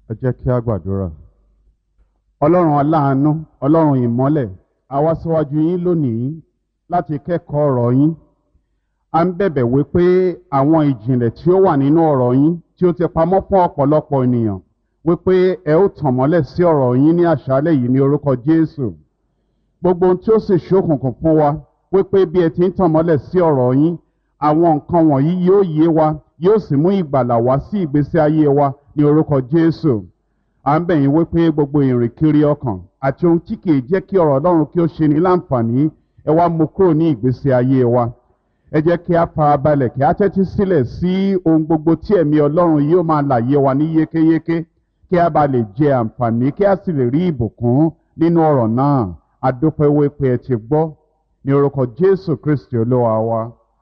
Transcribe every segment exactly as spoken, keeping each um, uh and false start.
Ẹ jẹ́ kí a gbàdúrà. Ọlọ́run aláàánú, Ọlọ́run ìmọ́lẹ̀, a wá síwájú yín lónìí láti kẹ́kọ̀ọ́ ọ̀rọ̀ yín. A ń bẹ̀bẹ̀ wí pé àwọn ìjìnlẹ̀ tí ó wà nínú ọ̀rọ̀ yín tí ó ti pamọ́ fún ọ̀pọ̀lọpọ̀ ènìyàn wípé ẹ ó tàn mọ́lẹ̀ sí ọ̀rọ̀ yín ní àṣálẹ́ yìí ní orúkọ Jésù. Gbogbo ohun tí ó sì ṣókùnkùn fún wa wípé bí ẹ ti ń tàn mọ́lẹ̀ sí ọ̀rọ̀ yín, àwọn nǹkan wọ̀nyí yóò yé wa, yóò sì mú ìgbàlà wá sí ìgbésí ayé wa ní orúkọ Jésù. À ń bẹ̀ yín wípé gbogbo ìrìnkiri ọkàn àti ohun tí kìí jẹ́ kí ọ̀rọ̀ Ọlọ́run kí ó ṣe ní láǹfààní, ẹ wá mú kúrò ní ìgbésí ayé wa. Ẹ jẹ́ kí a farabalẹ̀ kí a tẹ́tí sílẹ̀ sí ohun gbogbo tí ẹ̀mí Ọlọ́run yóò máa làyé wa ní yékéyéké, kí a bá lè jẹ àǹfààní, kí a sì lè rí ìbùkún nínú ọ̀rọ̀ náà. A dúpẹ́ wípé ẹ ti gbọ́ ní orúkọ Jésù Kristi Olúwa wa.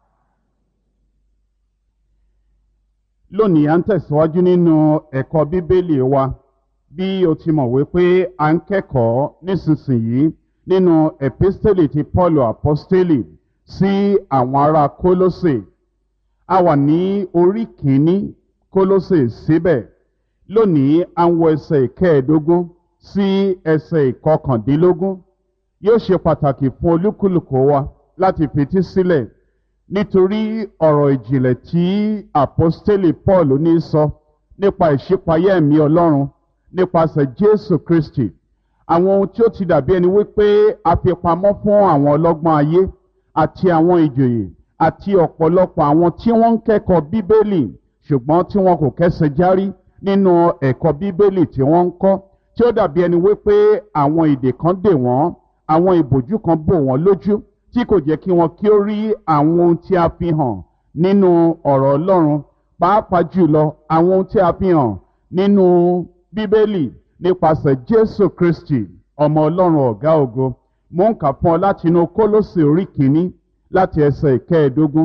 Lónìí à ń tẹ̀síwájú nínú ẹ̀kọ́ Bíbélì wa. Bí o ti mọ̀ wípé à ń kẹ́kọ̀ọ́ nísinsìnyí nínú episteli ti Paul apostoli sí àwọn ará Kólósè. A wà ní orí kìíní Kólósè síbẹ̀. Lónìí à ń wo ẹsẹ̀ ìkẹẹ̀ẹ́dógún sí ẹsẹ̀ ìkọkàndínlógún. Yóò ṣe pàtàkì fún olúkúlùkù wa láti fetí sílẹ̀ nítorí ọ̀rọ̀ ìjìnlẹ̀ tí apostoli Paul ní sọ nípa ìṣípayá ẹ̀mí Ọlọ́run nípasẹ̀ Jésù Kristi. Àwọn ohun tí ó ti dàbí ẹni wípé a fi pamọ́ fún àwọn ọlọ́gbọ́n ayé àti àwọn ìjòyè àti ọ̀pọ̀lọpọ̀ àwọn tí wọ́n ń kẹ́kọ̀ọ́ Bíbélì ṣùgbọ́n tí wọn kò kẹ́sẹ̀ járí nínú ẹ̀kọ́ Bíbélì tí wọ́n ń kọ́, tí ó dàbí ẹni wípé àwọn ìdè kan dè wọ́n, àwọn ìbòjú kan bò wọ́n lójú tí kò jẹ́ kí wọn kí ó rí àwọn ohun tí a fi hàn nínú ọ̀rọ̀ Ọlọ́run, pàápàá jùlọ àwọn ohun tí a fi hàn nínú Bíbélì nípasẹ̀ Jésù Kristi ọmọ Ọlọ́run ọ̀gá ògo. Mo ń kà fún ọ láti inú Kólósè orí kìíní láti ẹsẹ̀ ìkẹẹ̀ẹ́dógún.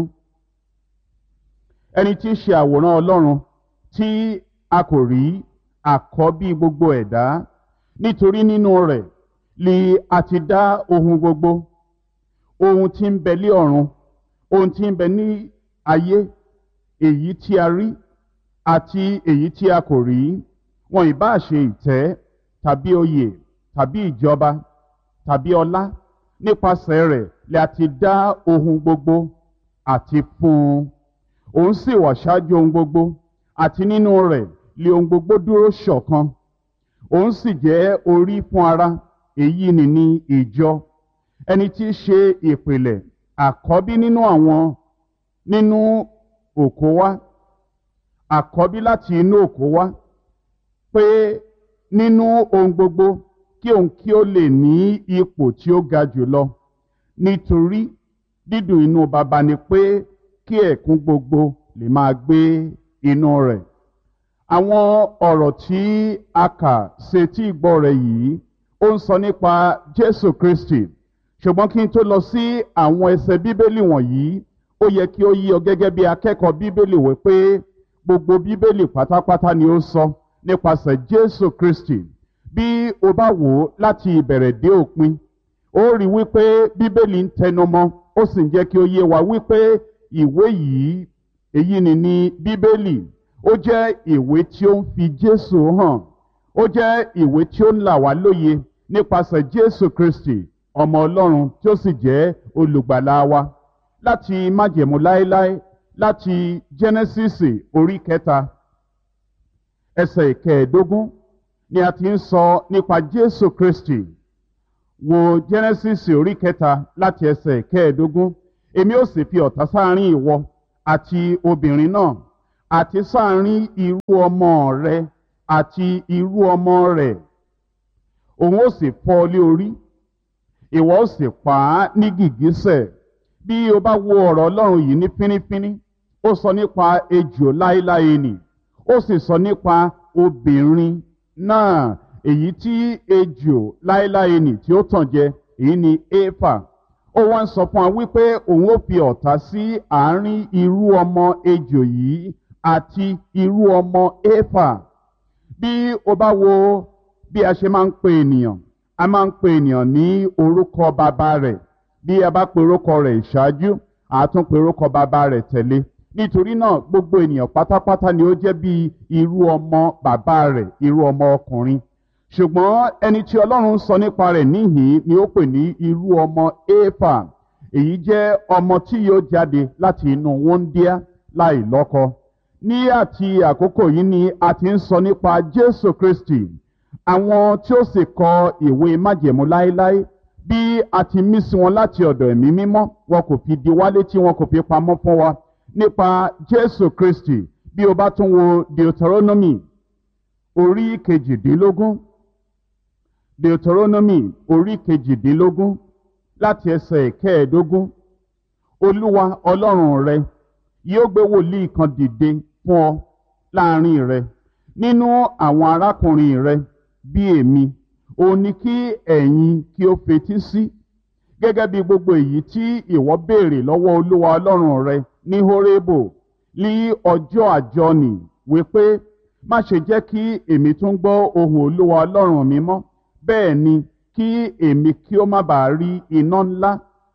Ẹni tí í ṣe àwòrán Ọlọ́run tí a kò rí àkọ́bí gbogbo ẹ̀dá, nítorí nínú rẹ̀ li a ti dá ohun gbogbo, ohun tí ń bẹ lé ọ̀run, ohun tí ń bẹ ní ayé, èyí tí a rí àti èyí tí a kò rí, wọn ìbá ṣe ìtẹ́ tàbí oyè tàbí ìjọba tàbí ọlá, nípasẹ̀ rẹ̀ lè a ti dá ohun gbogbo àti fún un. Òun sì wà ṣáájú ohun gbogbo, àti nínú rẹ̀ lè ohun gbogbo dúró ṣọ̀kan. Òun sì jẹ́ orí fún ara, èyí ni ní ìjọ, ẹni tí í ṣe ìpìlẹ̀ àkọ́bí nínú àwọn nínú òkú wá, àkọ́bí láti inú òkú wá, pé nínú ohun gbogbo kí òun kí ó lè ní ipò tí ó ga jùlọ, nítorí dídùn inú baba ni pé kí ẹ̀kún gbogbo lè máa gbé inú rẹ̀. Àwọn ọ̀rọ̀ tí a kà sétí ìgbọ́ rẹ̀ yìí ó ń sọ nípa Jésù Kristi, ṣùgbọ́n kí n tó lọ sí àwọn ẹsẹ̀ Bíbélì wọ̀nyí, ó yẹ kí ó yé ọ gẹ́gẹ́ bí akẹ́kọ̀ọ́ Bíbélì wípé gbogbo Bíbélì pátápátá ni ó sọ nípasẹ̀ Jésù Kristi. Bí o bá wò ó láti ìbẹ̀rẹ̀ dé òpin, ó rí wípé Bíbélì ń tẹnumọ́, ó sì ń jẹ́ kí ó yé wa wípé ìwé yìí, èyí ni ní Bíbélì, ó jẹ́ ìwé tí ó ń fi Jésù hàn, ó jẹ́ ìwé tí ó ń là wá lóye nípasẹ̀ Jésù Kristi ọmọ Ọlọ́run tí ó sì jẹ́ olùgbàlà wa. Láti májẹ̀mú láéláé, láti Jẹ́nẹ́sísì orí kẹta ẹsẹ̀ ìkẹẹ̀ẹ́dógún ni a ti ń sọ nípa Jésù Kristi. Wo Jẹ́nẹ́sísì orí kẹta láti ẹsẹ̀ ìkẹẹ̀ẹ́dógún. Èmi ó sì fi ọ̀tá sáàrin ìwọ àti obìnrin náà, àti sáàrin irú ọmọ rẹ àti irú ọmọ rẹ̀. Òun ó sì fọ́ ọ lé orí, ìwọ ó sì pa á ní gìgísẹ̀. Bí o bá wo ọ̀rọ̀ Ọlọ́run yìí ní fínífíní, ó sọ nípa ejò láéláé nì, ó sì sọ nípa obìnrin náà, èyí tí ejò láéláé nì tí ó tàn jẹ, èyí ni Éfà. Ó wá ń sọ fún wa wípé òun ó fi ọ̀tá sí àárín irú ọmọ ejò yìí àti irú ọmọ Éfà. Bí o bá wo bí a ṣe máa ń pe ènìyàn, a máa ń pe ènìyàn ní orúkọ bàbá rẹ̀. Bí a bá pe orúkọ rẹ̀ ìṣáájú, a tún pe orúkọ bàbá rẹ̀ tẹ̀lé. nítorí náà gbogbo ènìyàn pátápátá ni ó jẹ́ bí irú ọmọ bàbá rẹ̀, irú ọmọ ọkùnrin. Ṣùgbọ́n ẹni tí Ọlọ́run sọ nípa rẹ̀ níhìn ni ó pè ní irú ọmọ éfà. Èyí jẹ́ ọmọ tí yóò jáde láti inú wúńdíá láì lọ́kọ. Ní àti àkókò yìí ni a ti ń sọ nípa Jésù Kristi, àwọn tí ó sì kọ ìwé májẹ̀mú láéláé. Bí a ti mí sí wọn láti ọ̀dọ̀ ẹ̀mí mímọ́, wọn kò fi di wá létí, wọn kò fi pamọ́ fún wa nípa Jésù Kristi. Bí o bá tún wo Deuteronomy orí kejìdínlógún, Deuteronomy orí kejìdínlógún láti ẹsẹ̀ kẹẹ̀ẹ́dógún. Olúwa Ọlọ́run rẹ yóò gbé wòlíì kan dìde fún ọ láàrin rẹ nínú àwọn arákùnrin rẹ bí èmi. Òun ni kí ẹ̀yin kí ó fetí sí, gẹ́gẹ́ bí gbogbo èyí tí ìwọ béèrè lọ́wọ́ Olúwa Ọlọ́run rẹ ní Hórébù ní ọjọ́ àjọnì, wípé má ṣe jẹ́ kí èmi tún gbọ́ ohùn Olúwa Ọlọ́run mi mọ́, bẹ́ẹ̀ ni kí èmi kí ó má bàa rí iná ńlá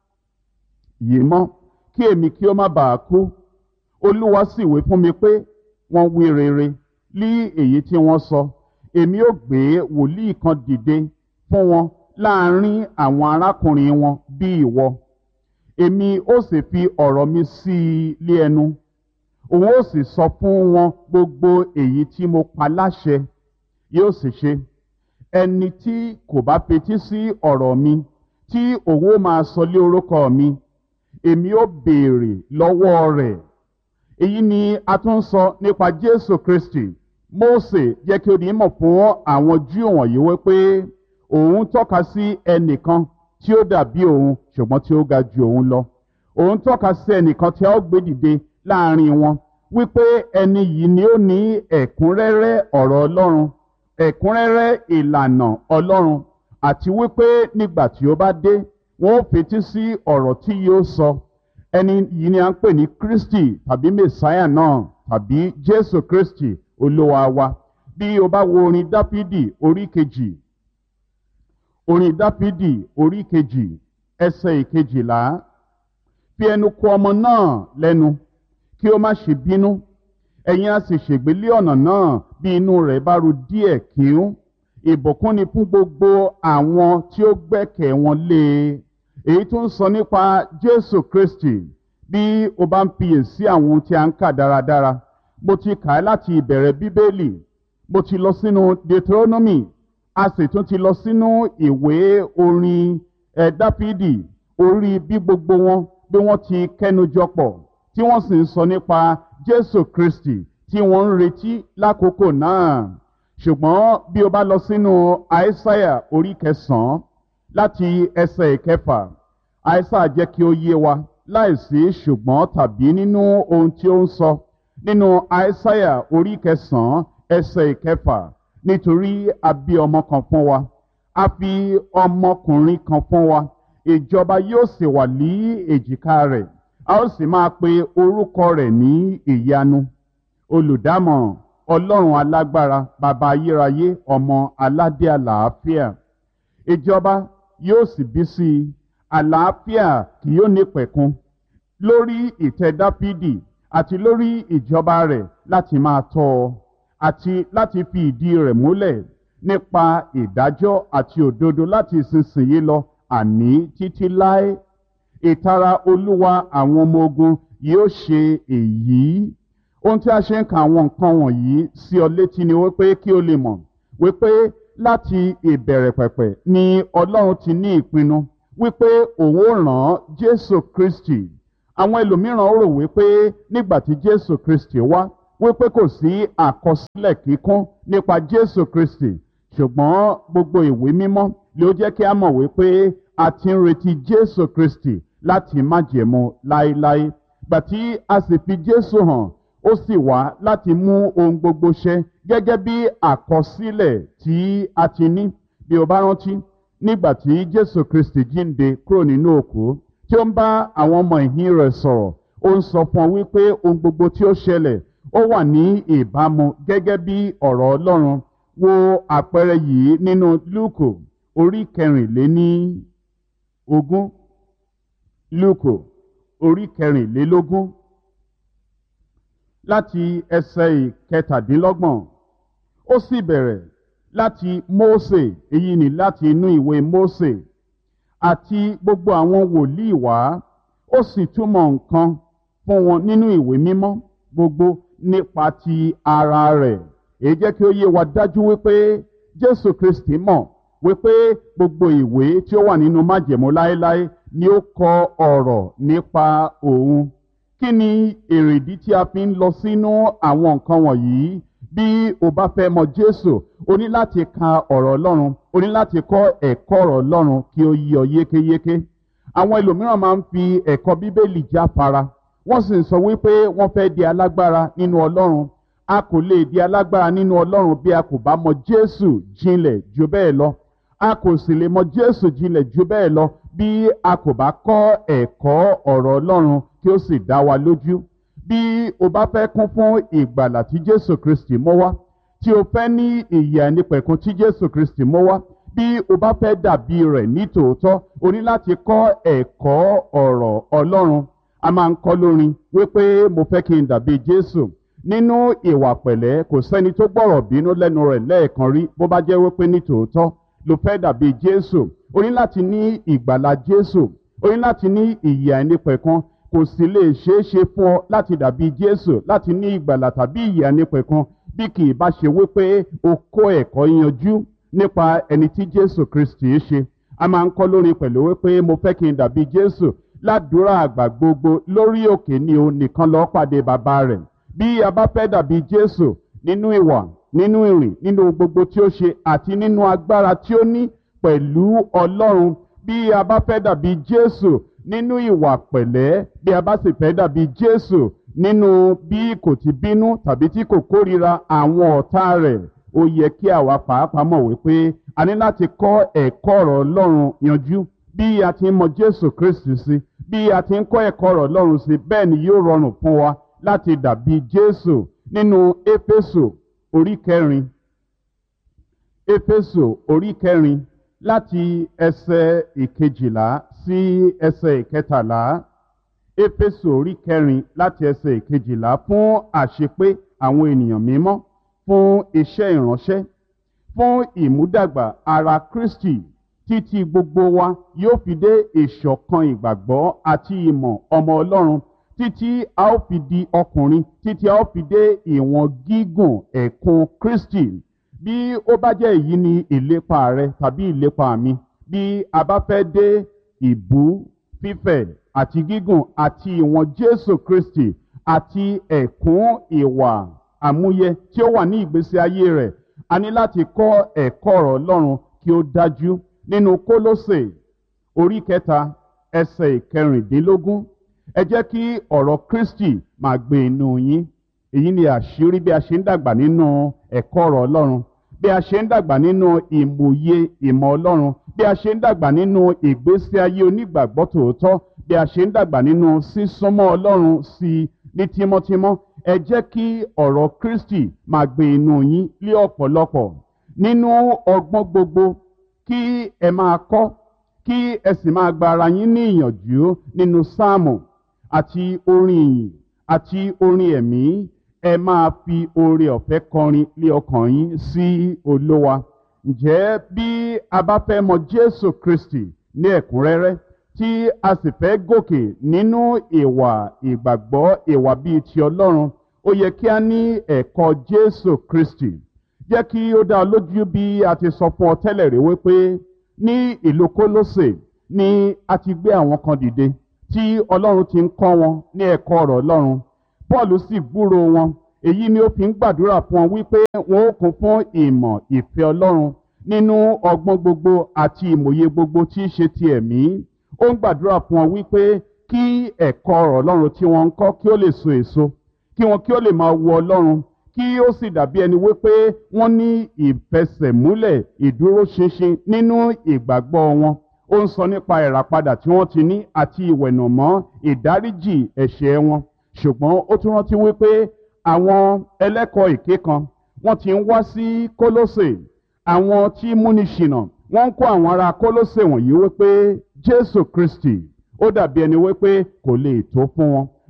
yìí mọ́, kí èmi kí ó má bàa kú. Olúwa sì wí fún mi pé wọ́n wí rere lí èyí tí wọ́n sọ. Èmi ó gbé wòlíì kan dìde fún wọn láàrin àwọn arákùnrin wọn bí ìwọ. Èmi ó sì fi ọ̀rọ̀ mi sí i lé ẹnu. Òun ó sì sọ fún wọn gbogbo èyí tí mo pa láṣẹ, yóò sì ṣe. Ẹni tí kò bá fetí sí ọ̀rọ̀ mi, tí òun ó máa sọ lé orúkọ mi, èmi ó béèrè lọ́wọ́ rẹ̀. Èyí ni a tún sọ nípa Jésù Kristi. Mósè jẹ́ kí ó di mọ̀ fún àwọn Júù wọ̀nyí wípé òun tọ́ka sí ẹnìkan tí ó dàbí òun ṣùgbọ́n tí ó ga ju òun lọ. Òun tọ́ka sí ẹnìkan tí a ó gbé dìde láàrin wọn, wípé ẹni yìí ni ó ní ẹ̀kúnrẹ́rẹ́ ọ̀rọ̀ Ọlọ́run, ẹ̀kúnrẹ́rẹ́ ìlànà Ọlọ́run, àti wípé nígbà tí ó bá dé wọn ó fetí sí ọ̀rọ̀ tí yóò sọ. Ẹni yìí ni a ń pè ní Kristi tàbí Mèsáyà náà tàbí Jésù Kristi Olúwa wa. Bí o bá wo orin Dáfídì orí kejì, orin Dáfídì orí kejì ẹsẹ̀ ìkejìlá. Fi ẹnu kò ọmọ náà lẹ́nu kí ó má ṣe bínú, ẹ̀yin a sì ṣègbé lé ọ̀nà náà bí inú rẹ̀ bá ru díẹ̀ kíún. Ìbùkún ni fún gbogbo àwọn tí ó gbẹ́kẹ̀ wọn lé e. Èyí tó ń sọ nípa Jésù Kristi. Bí o bá ń fiyèsí àwọn ohun tí a ń kà dáradára, mo ti kà á láti ìbẹ̀rẹ̀ Bíbélì, mo ti lọ sínú Deuteronomy, a sì tún ti lọ sínú ìwé orin ẹ̀ Dáfídì, orí bí gbogbo wọn bí wọ́n ti kẹ́nujọ pọ̀ tí wọ́n sì ń sọ nípa Jésù Kristi tí wọ́n ń retí lákòókò náà. Ṣùgbọ́n bí o bá lọ sínú Àìsáyà orí kẹsàn-án láti ẹsẹ̀ ìkẹfà, Àìsáyà jẹ́ kí ó yé wa láìsí ṣùgbọ́n tàbí nínú ohun tí ó ń sọ nínú Àìsáyà orí kẹsàn-án ẹsẹ̀ ìkẹfà. Nítorí a bí ọmọ kan fún wa, a fi ọmọkùnrin kan fún wa, ìjọba yóò sì wà ní èjìká rẹ̀, a ó sì máa pe orúkọ rẹ̀ ní ìyanu, olùdámọ̀ràn, Ọlọ́run alágbára, bàbá ayérayé, ọmọ aládé àlàáfíà. Ìjọba yóò sì bí sí i, àlàáfíà kì yóò ní pẹ̀kun lórí ìtẹ́ Dáfídì àti lórí ìjọba rẹ̀ láti máa tọ́ ọ, àti láti fi ìdí rẹ̀ múlẹ̀ nípa ìdájọ́ àti òdodo láti ìsinsìnyí lọ àní títí láé. Ìtara Olúwa àwọn ọmọ ogun yóò ṣe èyí. Ohun tí a ṣe ń ka àwọn nǹkan wọ̀nyí sí ọ létí ni wípé kí o lè mọ̀ wípé láti ìbẹ̀rẹ̀ pẹ̀pẹ̀ ni Ọlọ́run ti ní ìpinnu wípé òun ó rán Jésù Kristi. Àwọn ẹlòmíràn rò wípé nígbà tí Jésù Kristi wá wípé kò sí àkọsílẹ̀ kíkún nípa Jésù Kristi, ṣùgbọ́n gbogbo ìwé mímọ́ ló jẹ́ kí a mọ̀ wípé a ti ń retí Jésù Kristi láti májẹ̀mú láéláé. Gbà tí a sì fi Jésù hàn, ó sì wá láti mú ohun gbogbo ṣẹ gẹ́gẹ́ bí àkọsílẹ̀ tí a ti ní. Bí o bá rántí, nígbà tí Jésù Kristi jíǹde kúrò nínú òkú, tí ó ń bá àwọn ọmọ ìhín rẹ̀ sọ̀rọ̀, ó ń sọ fún ọ wípé ohun gbogbo tí ó ṣẹlẹ̀ ó wà ní ìbámu gẹ́gẹ́ bí ọ̀rọ̀ Ọlọ́run. Wo àpẹẹrẹ yìí nínú Lúùkù orí kẹrìnléní ogún. Lúùkù orí kẹrìnlélógún láti ẹsẹ̀ ìkẹtàdínlọ́gbọ̀n. Ó sì bẹ̀rẹ̀ láti Mósè, èyí ni láti inú ìwé Mósè àti gbogbo àwọn wòlíì wá, ó sì túmọ̀ nǹkan fún wọn nínú ìwé mímọ́ gbogbo nípa ti ara rẹ̀. Èyí jẹ́ kí ó yé wa dájú wípé Jésù Kristi mọ̀ wípé gbogbo ìwé tí ó wà nínú májẹ̀mú láéláé ni ó kọ ọ̀rọ̀ nípa òun. Kí ni èrèdí tí a fi ń lọ sínú àwọn nǹkan wọ̀nyí? Bí o bá fẹ́ mọ Jésù, o ní láti ka ọ̀rọ̀ Ọlọ́run, o ní láti kọ́ ẹ̀kọ́ ọ̀rọ̀ Ọlọ́run kí ó yé ọ yékéyéké. Àwọn ẹlòmíràn máa ń fi ẹ̀kọ́ Bíbélì jáfara, wọ́n sì ń sọ wípé wọ́n fẹ́ di alágbára nínú Ọlọ́run. A kò lè di alágbára nínú Ọlọ́run bí a kò bá mọ Jésù jinlẹ̀ ju bẹ́ẹ̀ lọ. A kò sì lè mọ Jésù jinlẹ̀ ju bẹ́ẹ̀ lọ bí a kò bá kọ́ ẹ̀kọ́ ọ̀rọ̀ Ọlọ́run kí ó sì dá wa lójú. Bí o bá fẹ́ kún fún ìgbàlà tí Jésù Kristi mú wá, tí o fẹ́ ní ìyè àìnípẹ̀kun tí Jésù Kristi mú wá, bí o bá fẹ́ dàbí rẹ̀ ní tòótọ́, o ní láti kọ́ ẹ̀kọ́ ọ̀rọ̀ Ọlọ́run. A máa ń kọ́ lórin wípé mo fẹ́ kí n dàbí Jésù. Nínú ìwà pẹ̀lẹ́, kò sẹ́ni tó gbọ́rọ̀ bínú lẹ́nu rẹ̀ lẹ́ẹ̀kan rí bó bá jẹ́ wípé ní tòótọ́ ló fẹ́ dàbí Jésù. O ní láti ní ìgbàlà Jésù, o ní láti ní ìyè àìnípẹ̀kun. Kò sì lè ṣeé ṣe fún ọ láti dàbí Jésù, láti ní ìgbàlà tàbí ìyè àìnípẹ̀kun bí kì í bá ṣe wípé o kọ́ ẹ̀kọ́ yanjú nípa ẹni tí Jésù Kristi ṣe. A máa ń kọ́ lórin pẹ̀lú wípé mo fẹ́ kí n dàbí Jésù. Ládùúrà àgbà gbogbo lórí òkè ni o nìkan lọ pàdé bàbá rẹ̀. Bí a bá fẹ́ dàbí Jésù nínú ìwà, nínú ìrìn, nínú gbogbo tí ó ṣe àti nínú agbára tí ó ní pẹ̀lú Ọlọ́run, bí a bá fẹ́ dàbí Jésù nínú ìwà pẹ̀lẹ́, bí a bá sì fẹ́ dàbí Jésù nínú bí kò ti bínú tàbí tí kò kórìíra àwọn ọ̀tá rẹ̀, ó yẹ kí àwa pàápàá mọ̀ wípé a ní láti kọ́ ẹ̀kọ́ ọ̀rọ̀ Ọlọ́run yanjú. Bí a ti ń mọ Jésù Kristi sí, bí a ti ń kọ́ ẹ̀kọ́ ọ̀rọ̀ Ọlọ́run sí, bẹ́ẹ̀ ni yóò rọrùn fún wa láti dàbí Jésù. Nínú Éfésù orí kẹrin, Éfésù orí kẹrin láti ẹsẹ̀ ìkejìlá sí ẹsẹ̀ ìkẹtàlá. Éfésù orí kẹrin láti ẹsẹ̀ ìkejìlá fún àṣepé àwọn ènìyàn mímọ́, fún iṣẹ́ ìránṣẹ́, fún ìmúdàgbà ara Kristi, títí gbogbo wa yóò fi dé ìṣọ̀kan ìgbàgbọ́ àti ìmọ̀ ọmọ Ọlọ́run, títí a ó fi di ọkùnrin, títí a ó fi dé ìwọ̀n gígùn ẹ̀kún Kristi. Bí ó bá jẹ́ èyí ni ìlépa rẹ tàbí ìlépa mi, bí a bá fẹ́ dé ìbú, fífẹ̀ àti gígùn àti ìwọ̀n Jésù Kristi àti ẹ̀kún ìwà àmúyẹ tí ó wà ní ìgbésí ayé rẹ̀, a ní láti kọ́ ẹ̀kọ́ ọ̀rọ̀ Ọlọ́run kí ó dájú. Nínú Kólósè orí kẹta ẹsẹ̀ ìkẹrìndínlógún, ẹ jẹ́ kí ọ̀rọ̀ Kristi máa gbé inú yín. Èyí ni àṣírí bí a ṣe ń dàgbà nínú ẹ̀kọ́ ọ̀rọ̀ Ọlọ́run, bí a ṣe ń dàgbà nínú ìmòye ìmọ̀ Ọlọ́run, bí a ṣe ń dàgbà nínú ìgbésí ayé onígbàgbọ́ tòótọ́, bí a ṣe ń dàgbà nínú sísúnmọ́ Ọlọ́run sí i ní tímọ́tímọ́. Ẹ jẹ́ kí ọ̀rọ̀ Kristi máa gbé inú yín lé ọ̀pọ̀lọpọ̀ nínú ọgbọ́n gbogbo, kí ẹ máa kọ́, kí ẹ sì máa gba ara yín ní ìyànjú nínú sáàmù àti orin ìyìn àti orin ẹ̀mí. Ẹ máa fi oore ọ̀fẹ́ kọrin lé ọkàn yín sí Olúwa. Ǹjẹ́ bí a bá fẹ́ mọ Jésù Kristi ní ẹ̀kúnrẹ́rẹ́, tí a sì fẹ́ gòkè nínú ìwà ìgbàgbọ́, ìwà bíi ti Ọlọ́run, ó yẹ kí a ní ẹ̀kọ́ Jésù Kristi. Jẹ́ kí ó dá lójú bí a ti sọ fún ọ tẹ́lẹ̀ rí wípé ní ìlú Kólósè ni a ti gbé àwọn kan dìde tí Ọlọ́run ti ń kọ́ wọn ní ẹ̀kọ́ ọ̀rọ̀ Ọlọ́run. Pọ́ọ̀lù sì gbúrò wọn. Èyí ni ó fi ń gbàdúrà fún wọn wípé wọn ó kún fún ìmọ̀ ìfẹ́ Ọlọ́run nínú ọgbọ́n gbogbo àti ìmòye gbogbo tí í ṣe ti ẹ̀mí. Ó ń gbàdúrà fún wọn wípé kí ẹ̀kọ́ ọ̀rọ̀ Ọlọ́run tí wọ́n ń kọ́ kí ó lè so èso, kí wọn kí ó lè máa wo Ọlọ́run, kí ó sì dàbí ẹni wípé wọ́n ní ìfẹsẹ̀múlẹ̀ ìdúróṣinṣin nínú ìgbàgbọ́ wọn. Ó ń sọ nípa ìràpadà tí wọ́n ti ní àti ìwẹ̀nùmọ́ ìdáríjì ẹ̀ṣẹ̀ wọn. Ṣùgbọ́n ó tún rántí wípé àwọn ẹlẹ́kọ̀ọ́ èké kan wọ́n ti ń wá sí Kólósè. Àwọn tí múni ṣìnà wọ́n ń kó àwọn ará Kólósè wọ̀nyí wípé Jésù Kristi ó dàbí ẹni wípé kò lè tó fún wọn.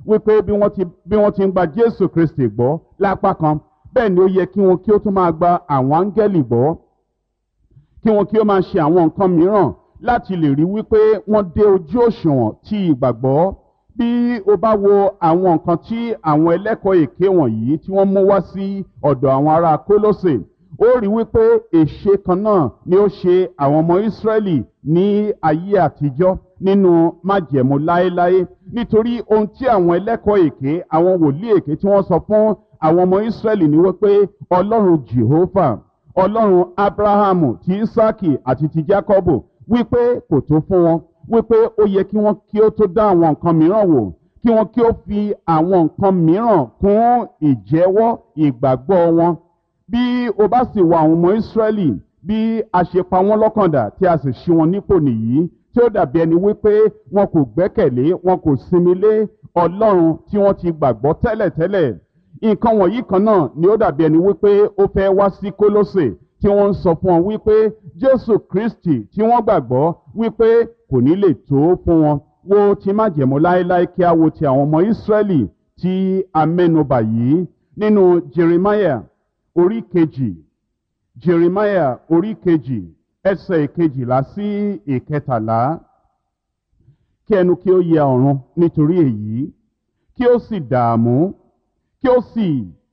wípé bí wọ́n ti bí wọ́n ti ń gba Jésù Kristi gbọ́ lápá kan, bẹ́ẹ̀ ni ó yẹ kí wọn kí ó tún máa gba àwọn áńgẹ́lì gbọ́, kí wọn kí ó máa ṣe àwọn nǹkan mìíràn láti lè rí wípé wọ́n dé ojú òṣùwọ̀n ti ìgbàgbọ́. Bí o bá wo àwọn nǹkan tí àwọn ẹlẹ́kọ̀ọ́ èké wọ̀nyí tí wọ́n mú wá sí ọ̀dọ̀ àwọn ará Kólósè, ó rí wípé èṣe kan náà ni ó ṣe àwọn ọmọ Ísírẹ́lì ní ayé àtijọ́ nínú májẹ̀mú láéláé, nítorí ohun tí àwọn ẹlẹ́kọ̀ọ́ èké, àwọn wòlíì èké tí wọ́n sọ fún àwọn ọmọ Ísírẹ́lì ni wípé Ọlọ́run Jèhófà, Ọlọ́run Ábúráhámù, ti Ísákì àti ti Jákọ́bù, wípé kò tó fún wọn, wípé ó yẹ kí wọ́n kí ó tó dá àwọn nǹkan mìíràn wò, kí wọ́n kí ó fi àwọn nǹkan mìíràn kún ìjẹ́wọ́ ìgbàgbọ́ wọn. Bí o bá sì wo àwọn ọmọ Ísírẹ́lì bí a ṣe pa wọ́n lọ́kàndà tí a sì ṣí wọn nípò nìyí, tí ó dàbí ẹni wípé wọn kò gbẹ́kẹ̀lé, wọn kò sinmi lé Ọlọ́run tí wọ́n ti gbàgbọ́ tẹ́lẹ̀tẹ́lẹ̀. Nǹkan wọ̀nyí kan náà ni ó dàbí ẹni wípé ó fẹ́ wá sí Kólósè, tí wọ́n ń sọ fún wọn wípé Jésù Kristi tí wọ́n gbàgbọ́ wípé kò ní lè tó fún wọn. Wo ti májẹ̀mú láéláé kí a wo ti àwọn ọmọ Ísírẹ́lì tí a mẹ́nubà yìí nínú Jeremiah orí kejì, Jeremiah orí kejì ẹsẹ̀ ìkejìlá sí ìkẹtàlá. Kí ẹnu kí ó yẹ ọ̀run nítorí èyí, kí ó sì dààmú, kí ó sì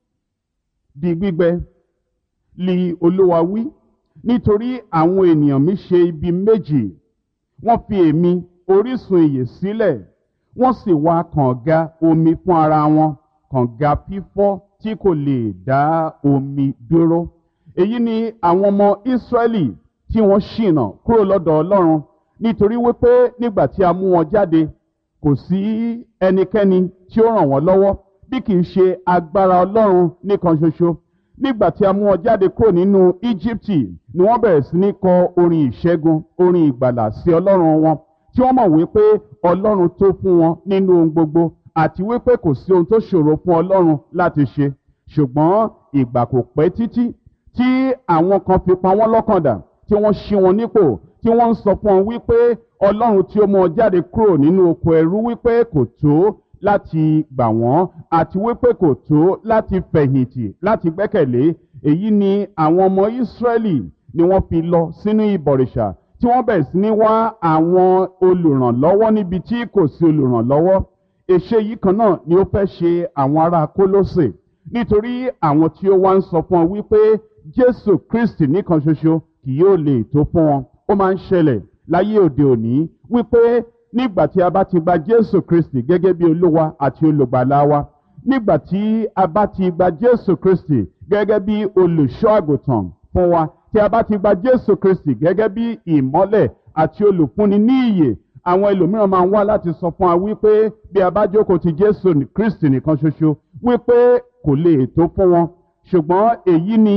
di gbígbẹ, li Olúwa wí, nítorí àwọn ènìyàn mi ṣe ibi méjì. Wọ́n fi èmi orísun ìyè sílẹ̀, wọ́n sì wá kànga omi fún ara wọn, kànga fífọ́ tí kò lè dá omi dúró. Èyí ni àwọn ọmọ Ísírẹ́lì tí wọ́n ṣìnà kúrò lọ́dọ̀ Ọlọ́run, nítorí wípé nígbà tí a mú wọn jáde, kò sí ẹnikẹ́ni tí ó ràn wọ́n lọ́wọ́ bí kì í ṣe agbára Ọlọ́run nìkan ṣoṣo. Nígbà tí a mú wọn jáde kúrò nínú Íjíbítì ni wọ́n bẹ̀rẹ̀ sí ní kọ orin ìṣẹ́gun, orin ìgbàlà sí Ọlọ́run wọn, tí wọ́n mọ̀ wípé Ọlọ́run tó fún wọn nínú ohun gbogbo, àti wípé kò sí ohun tó ṣòro fún Ọlọ́run láti ṣe. Ṣùgbọ́n ìgbà kò pẹ́ títí tí àwọn kan fi pa wọ́n lọ́kàndà, tí wọ́n ṣí wọn nípò, tí wọ́n ń sọ fún wọn wípé Ọlọ́run tí ó mú wọn jáde kúrò nínú oko ẹrú wípé kò tó láti gbà wọ́n, àti wípé kò tó láti fẹ̀yìntì, láti gbẹ́kẹ̀lé. Èyí ni àwọn ọmọ Ísírẹ́lì ni wọ́n fi lọ sínú ìbọ̀rìṣà, tí wọ́n bẹ̀rẹ̀ sí ní wá àwọn olùrànlọ́wọ́ níbi tí kò sí olùrànlọ́wọ́. Èṣe yìí kan náà ni ó fẹ́ ṣe àwọn ará Kólósè, nítorí àwọn tí ó wá ń sọ fún wọn wípé Jésù Kristi nìkan ṣoṣo kì yóò lè tó fún wọn. Ó máa ń ṣẹlẹ̀ láyé òde òní wípé nígbà tí a bá ti gba Jésù Kristi gẹ́gẹ́ bí Olúwa àti olùgbàlà wa, nígbà tí a bá ti gba Jésù Kristi gẹ́gẹ́ bí olùṣọ́ àgùntàn fún wa, tí a bá ti gba Jésù Kristi gẹ́gẹ́ bí ìmọ́lẹ̀ àti olùfúnni ní ìyè, àwọn ẹlòmíràn máa ń wá láti sọ fún wa wípé bí a bá jókòó ti Jésù Kristi nìkan ṣoṣo wípé kò lè tó fún wọn. Ṣùgbọ́n èyí ni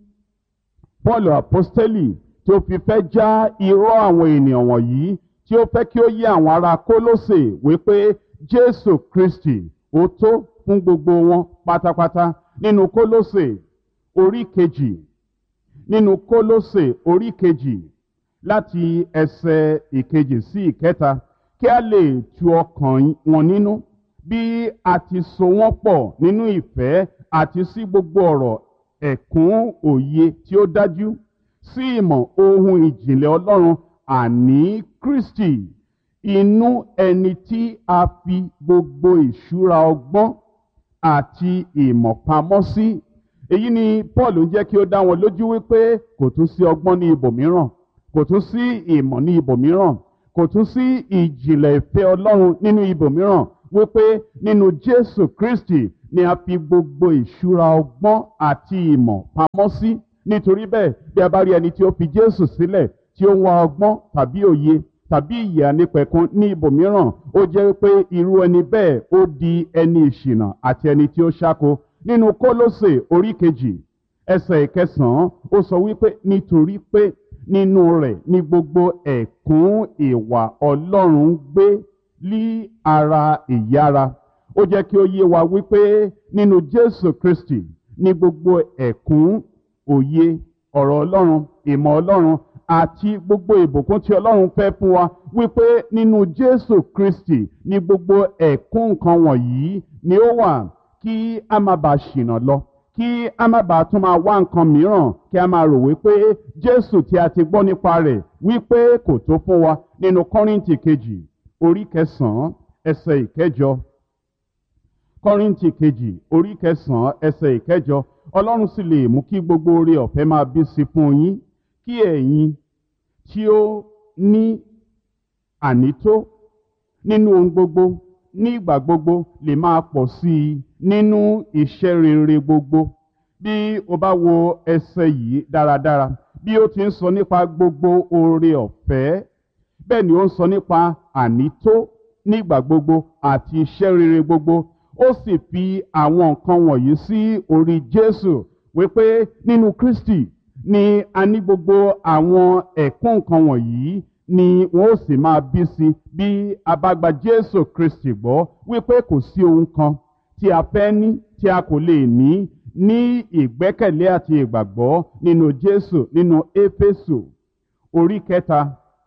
Paul apostoli tí ó fi fẹ́ já irọ́ àwọn ènìyàn wọ̀nyí, tí ó fẹ́ kí ó yé àwọn ará Kólósè wípé Jésù Kristi ó tó fún gbogbo wọn pátápátá. Nínú Kólósè orí kejì, nínú Kólósè orí kejì láti ẹsẹ̀ ìkejì sí ìkẹta, kí a lè tu ọkàn wọn nínú bí a ti so wọ́n pọ̀ nínú ìfẹ́ àti sí gbogbo ọ̀rọ̀ ẹ̀kún òye tí ó dájú, sí ìmọ̀ ohun ìjìnlẹ̀ Ọlọ́run, àní Kristi, inú ẹni tí a fi gbogbo ìṣúra ọgbọ́n àti ìmọ̀ pamọ́ sí. Èyí ni Paul ń jẹ́ kí ó dá wọn lójú wípé kò tún sí ọgbọ́n ní ibòmíràn, kò tún sí ìmọ̀ ní ibòmíràn, kò tún sí ìjìnlẹ̀ ìfẹ́ Ọlọ́run nínú ibòmíràn, wípé nínú Jésù Kristi ni a fi gbogbo ìṣúra ọgbọ́n àti ìmọ̀ pamọ́ sí. Nítorí bẹ́ẹ̀, bí a bá rí ẹni tí ó fi Jésù sílẹ̀, tí ó ń wá ọgbọ́n tàbí òye tàbí ìyè ànípẹ̀kun ní ibòmíràn, ó jẹ́ pé irú ẹni bẹ́ẹ̀ ó di ẹni ìṣìnà àti ẹni tí ó ṣáko. Nínú Kólósè orí kejì ẹsẹ̀ ìkẹsàn-án, ó sọ wípé nítorí pé nínú rẹ̀ ni gbogbo ẹ̀kún ìwà Ọlọ́run gbé lí ara ìyára. Ó jẹ́ kí ó yé wa wípé nínú Jésù Kristi ni gbogbo ẹ̀kún òye ọ̀rọ̀ Ọlọ́run, ìmọ̀ Ọlọ́run àti gbogbo ìbùkún tí ọlọ́run fẹ́ fún wa wípé nínú jésù kristi ní gbogbo ẹ̀kún nǹkan wọ̀nyí ni ó wà, kí a má bàa ṣìnà lọ, kí a má bàa tún máa wá nǹkan mìíràn kí a máa rò wípé jésù tí a ti gbọ́ nípa rẹ̀ wípé kò tó fún wa. Nínú kọ́ríńtì kejì orí kẹsàn-án ẹsẹ̀ ìkẹjọ, kọ́ríńtì kejì orí kẹsàn-án ẹsẹ̀ ìkẹjọ, ọlọ́run sì lè mú kí gbogbo oore ọ̀fẹ́ máa bí sí fún yín, kí ẹ̀yin tí ó ní ànító nínú ohun gbogbo ní ìgbà gbogbo lè máa pọ̀ sí i nínú iṣẹ́ rere gbogbo. Bí o bá wo ẹsẹ̀ yìí dáradára, bí ó ti ń sọ nípa gbogbo oore ọ̀fẹ́, bẹ́ẹ̀ ni ó ń sọ nípa ànító nígbà gbogbo àti iṣẹ́ rere gbogbo. Ó sì fi àwọn nǹkan wọ̀nyí sí orí Jésù wípé nínú Kristi ni a ní gbogbo àwọn ẹ̀kún nǹkan wọ̀nyí ni wọ́n ó sì máa bí sí bí a bá gba Jésù Kristi gbọ́, wípé kò sí ohun kan tí a fẹ́ ní tí a kò lè ní ní ìgbẹ́kẹ̀lé àti ìgbàgbọ́ nínú Jésù. Nínú Éfésù orí kẹta,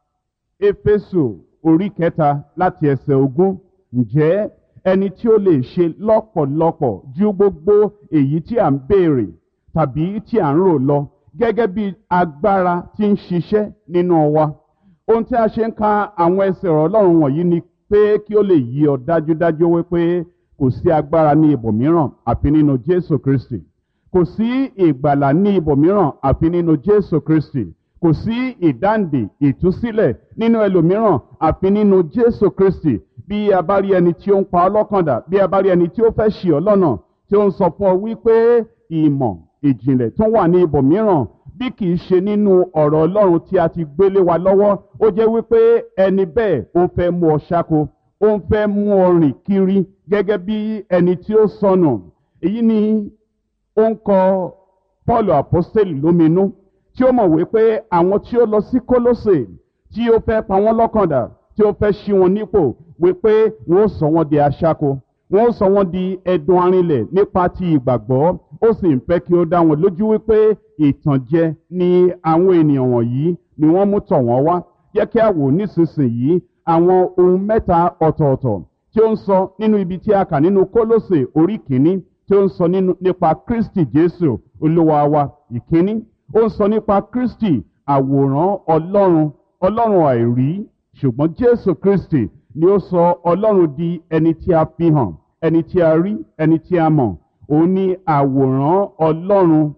Éfésù orí kẹta láti ẹsẹ̀ ogún, ǹjẹ́ ẹni tí ó lè ṣe lọ́pọ̀lọpọ̀ ju gbogbo èyí tí à ń béèrè tàbí tí à ń rò lọ, gẹ́gẹ́ bí agbára tí ń ṣiṣẹ́ nínú wa. Ohun tí a ṣe ń ka àwọn ẹsẹ̀ ọ̀rọ̀ Ọlọ́run wọ̀nyí ni pé kí ó lè yí ọ dájúdájú wípé kò sí agbára ní ibòmíràn àfi nínú Jésù Kristi. Kò sí ìgbàlà ní ibòmíràn àfi nínú Jésù Kristi. Kò sí ìdáǹdè, ìtúsílẹ̀ nínú ẹlòmíràn àfi nínú Jésù Kristi. Bí a bá rí ẹni tí ó ń pa ọ́ lọ́kàn dà, bí a bá rí ẹni tí ó fẹ́ ṣì ọ́ lọ́nà, tí ó ń sọ fún ọ wípé ìmọ̀ ìjìnlẹ̀ tó wà ní ibòmíràn bí kìí ṣe nínú ọ̀rọ̀ Ọlọ́run tí a ti gbélé wa lọ́wọ́, ó jẹ́ wípé ẹni bẹ́ẹ̀ ó fẹ́ mú ọ ṣáko, ó ń fẹ́ mú ọ rìn kiri gẹ́gẹ́ bí ẹni tí ó sọnù. Èyí ni ó ń kọ Pọ́ọ̀lù àpọ́stélì lóminú, tí ó mọ̀ wípé àwọn tí ó lọ sí Kólósè tí ó fẹ́ pa wọ́n lọ́kàn dà, tí ó fẹ́ ṣí wọn nípò, wípé wọ́n ó sọ wọ́n di aṣáko, wọ́n ó sọ wọ́n di ẹdun arinlẹ̀ nípa ti ìgbàgbọ́. Ó sì ń fẹ́ kí ó dá wọn lójú wípé ìtànjẹ ni àwọn ènìyàn wọ̀nyí ni wọ́n mú tọ̀ wọ́n wá. Jẹ́ kí a wò nísinsìnyí àwọn ohun mẹ́ta ọ̀tọ̀ọ̀tọ̀ tí ó ń sọ nínú ibi tí a kà nínú Kólósè orí kìíní, tí ó ń sọ nípa Kristi Jésù Olúwa wa. Ìkíní, ó ń sọ nípa Kristi àwòrán Ọlọ́run, Ọlọ́run àìrí, ṣùgbọ́n Jésù Kristi ni ó sọ Ọlọ́run di ẹni tí a fi hàn, ẹni tí a rí, ẹni tí a mọ̀. Òun ni àwòrán Ọlọ́run.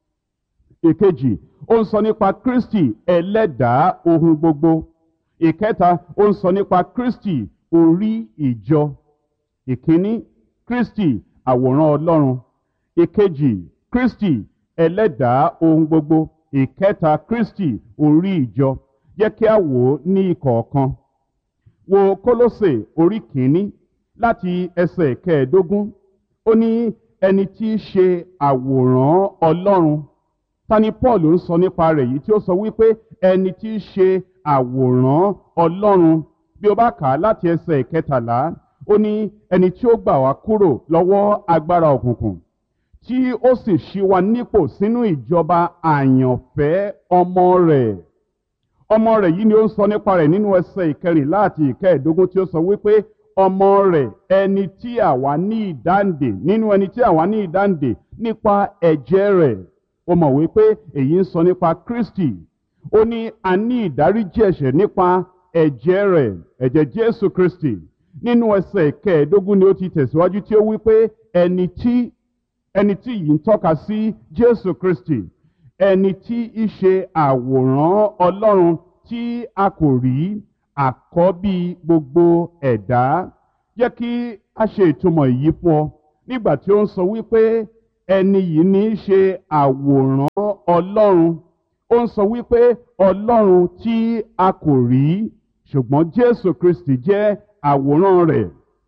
Ìkejì, ó ń sọ nípa Kristi ẹlẹ́dàá ohun gbogbo. Ìkẹta, ó ń sọ nípa Kristi orí ìjọ. Ìkíní, Kristi àwòrán Ọlọ́run. Ìkejì, Kristi ẹlẹ́dàá ohun gbogbo. Ìkẹta, Kristi orí ìjọ. Jẹ́ kí a wò ó ní ìkọ̀ọ̀kan. Wo Kólósè orí kìíní láti ẹsẹ̀ kẹẹ̀ẹ́dógún. Ó ní ẹni tí í ṣe àwòrán Ọlọ́run. Ta ni Paul ń sọ nípa rẹ̀ yìí tí ó sọ wípé ẹni tí í ṣe àwòrán Ọlọ́run? Bí o bá kà á láti ẹsẹ̀ ìkẹtàlá, ó ní ẹni tí ó gbà wá kúrò lọ́wọ́ agbára òkùnkùn, tí ó sì ṣí wa nípò sínú ìjọba àyànfẹ́ ọmọ rẹ̀. Ọmọ rẹ̀ yìí ni ó ń sọ nípa rẹ̀ nínú ẹsẹ̀ ìkẹrìnlá àti ìkẹẹ̀ẹ́dógún, tí ó sọ wípé ọmọ rẹ̀, ẹni tí àwa ní ìdáǹdè, nínú ẹni tí àwa ní ìdáǹdè nípa ẹ̀jẹ̀ rẹ̀. Ó mọ̀ wípé èyí ń sọ nípa Kristi. Ó ní a ní ìdáríjì ẹ̀ṣẹ̀ nípa ẹ̀jẹ̀ rẹ̀, ẹ̀jẹ̀ Jésù Kristi. Nínú ẹsẹ̀ ìkẹẹ̀ẹ́dógún ni ó ti tẹ̀síwájú tí ó wípé ẹni tí ẹni tí yìí ń tọ́ka sí Jésù Kristi, ẹni tí í ṣe àwòrán Ọlọ́run tí a kò rí, àkọ́bí gbogbo ẹ̀dá. Jẹ́ kí a ṣe ìtumọ̀ èyí fún ọ nígbà tí ó ń sọ wípé ẹni yìí ní í ṣe àwòrán Ọlọ́run. Ó ń sọ wípé Ọlọ́run tí a kò rí, ṣùgbọ́n Jésù Kristi jẹ́ àwòrán rẹ̀.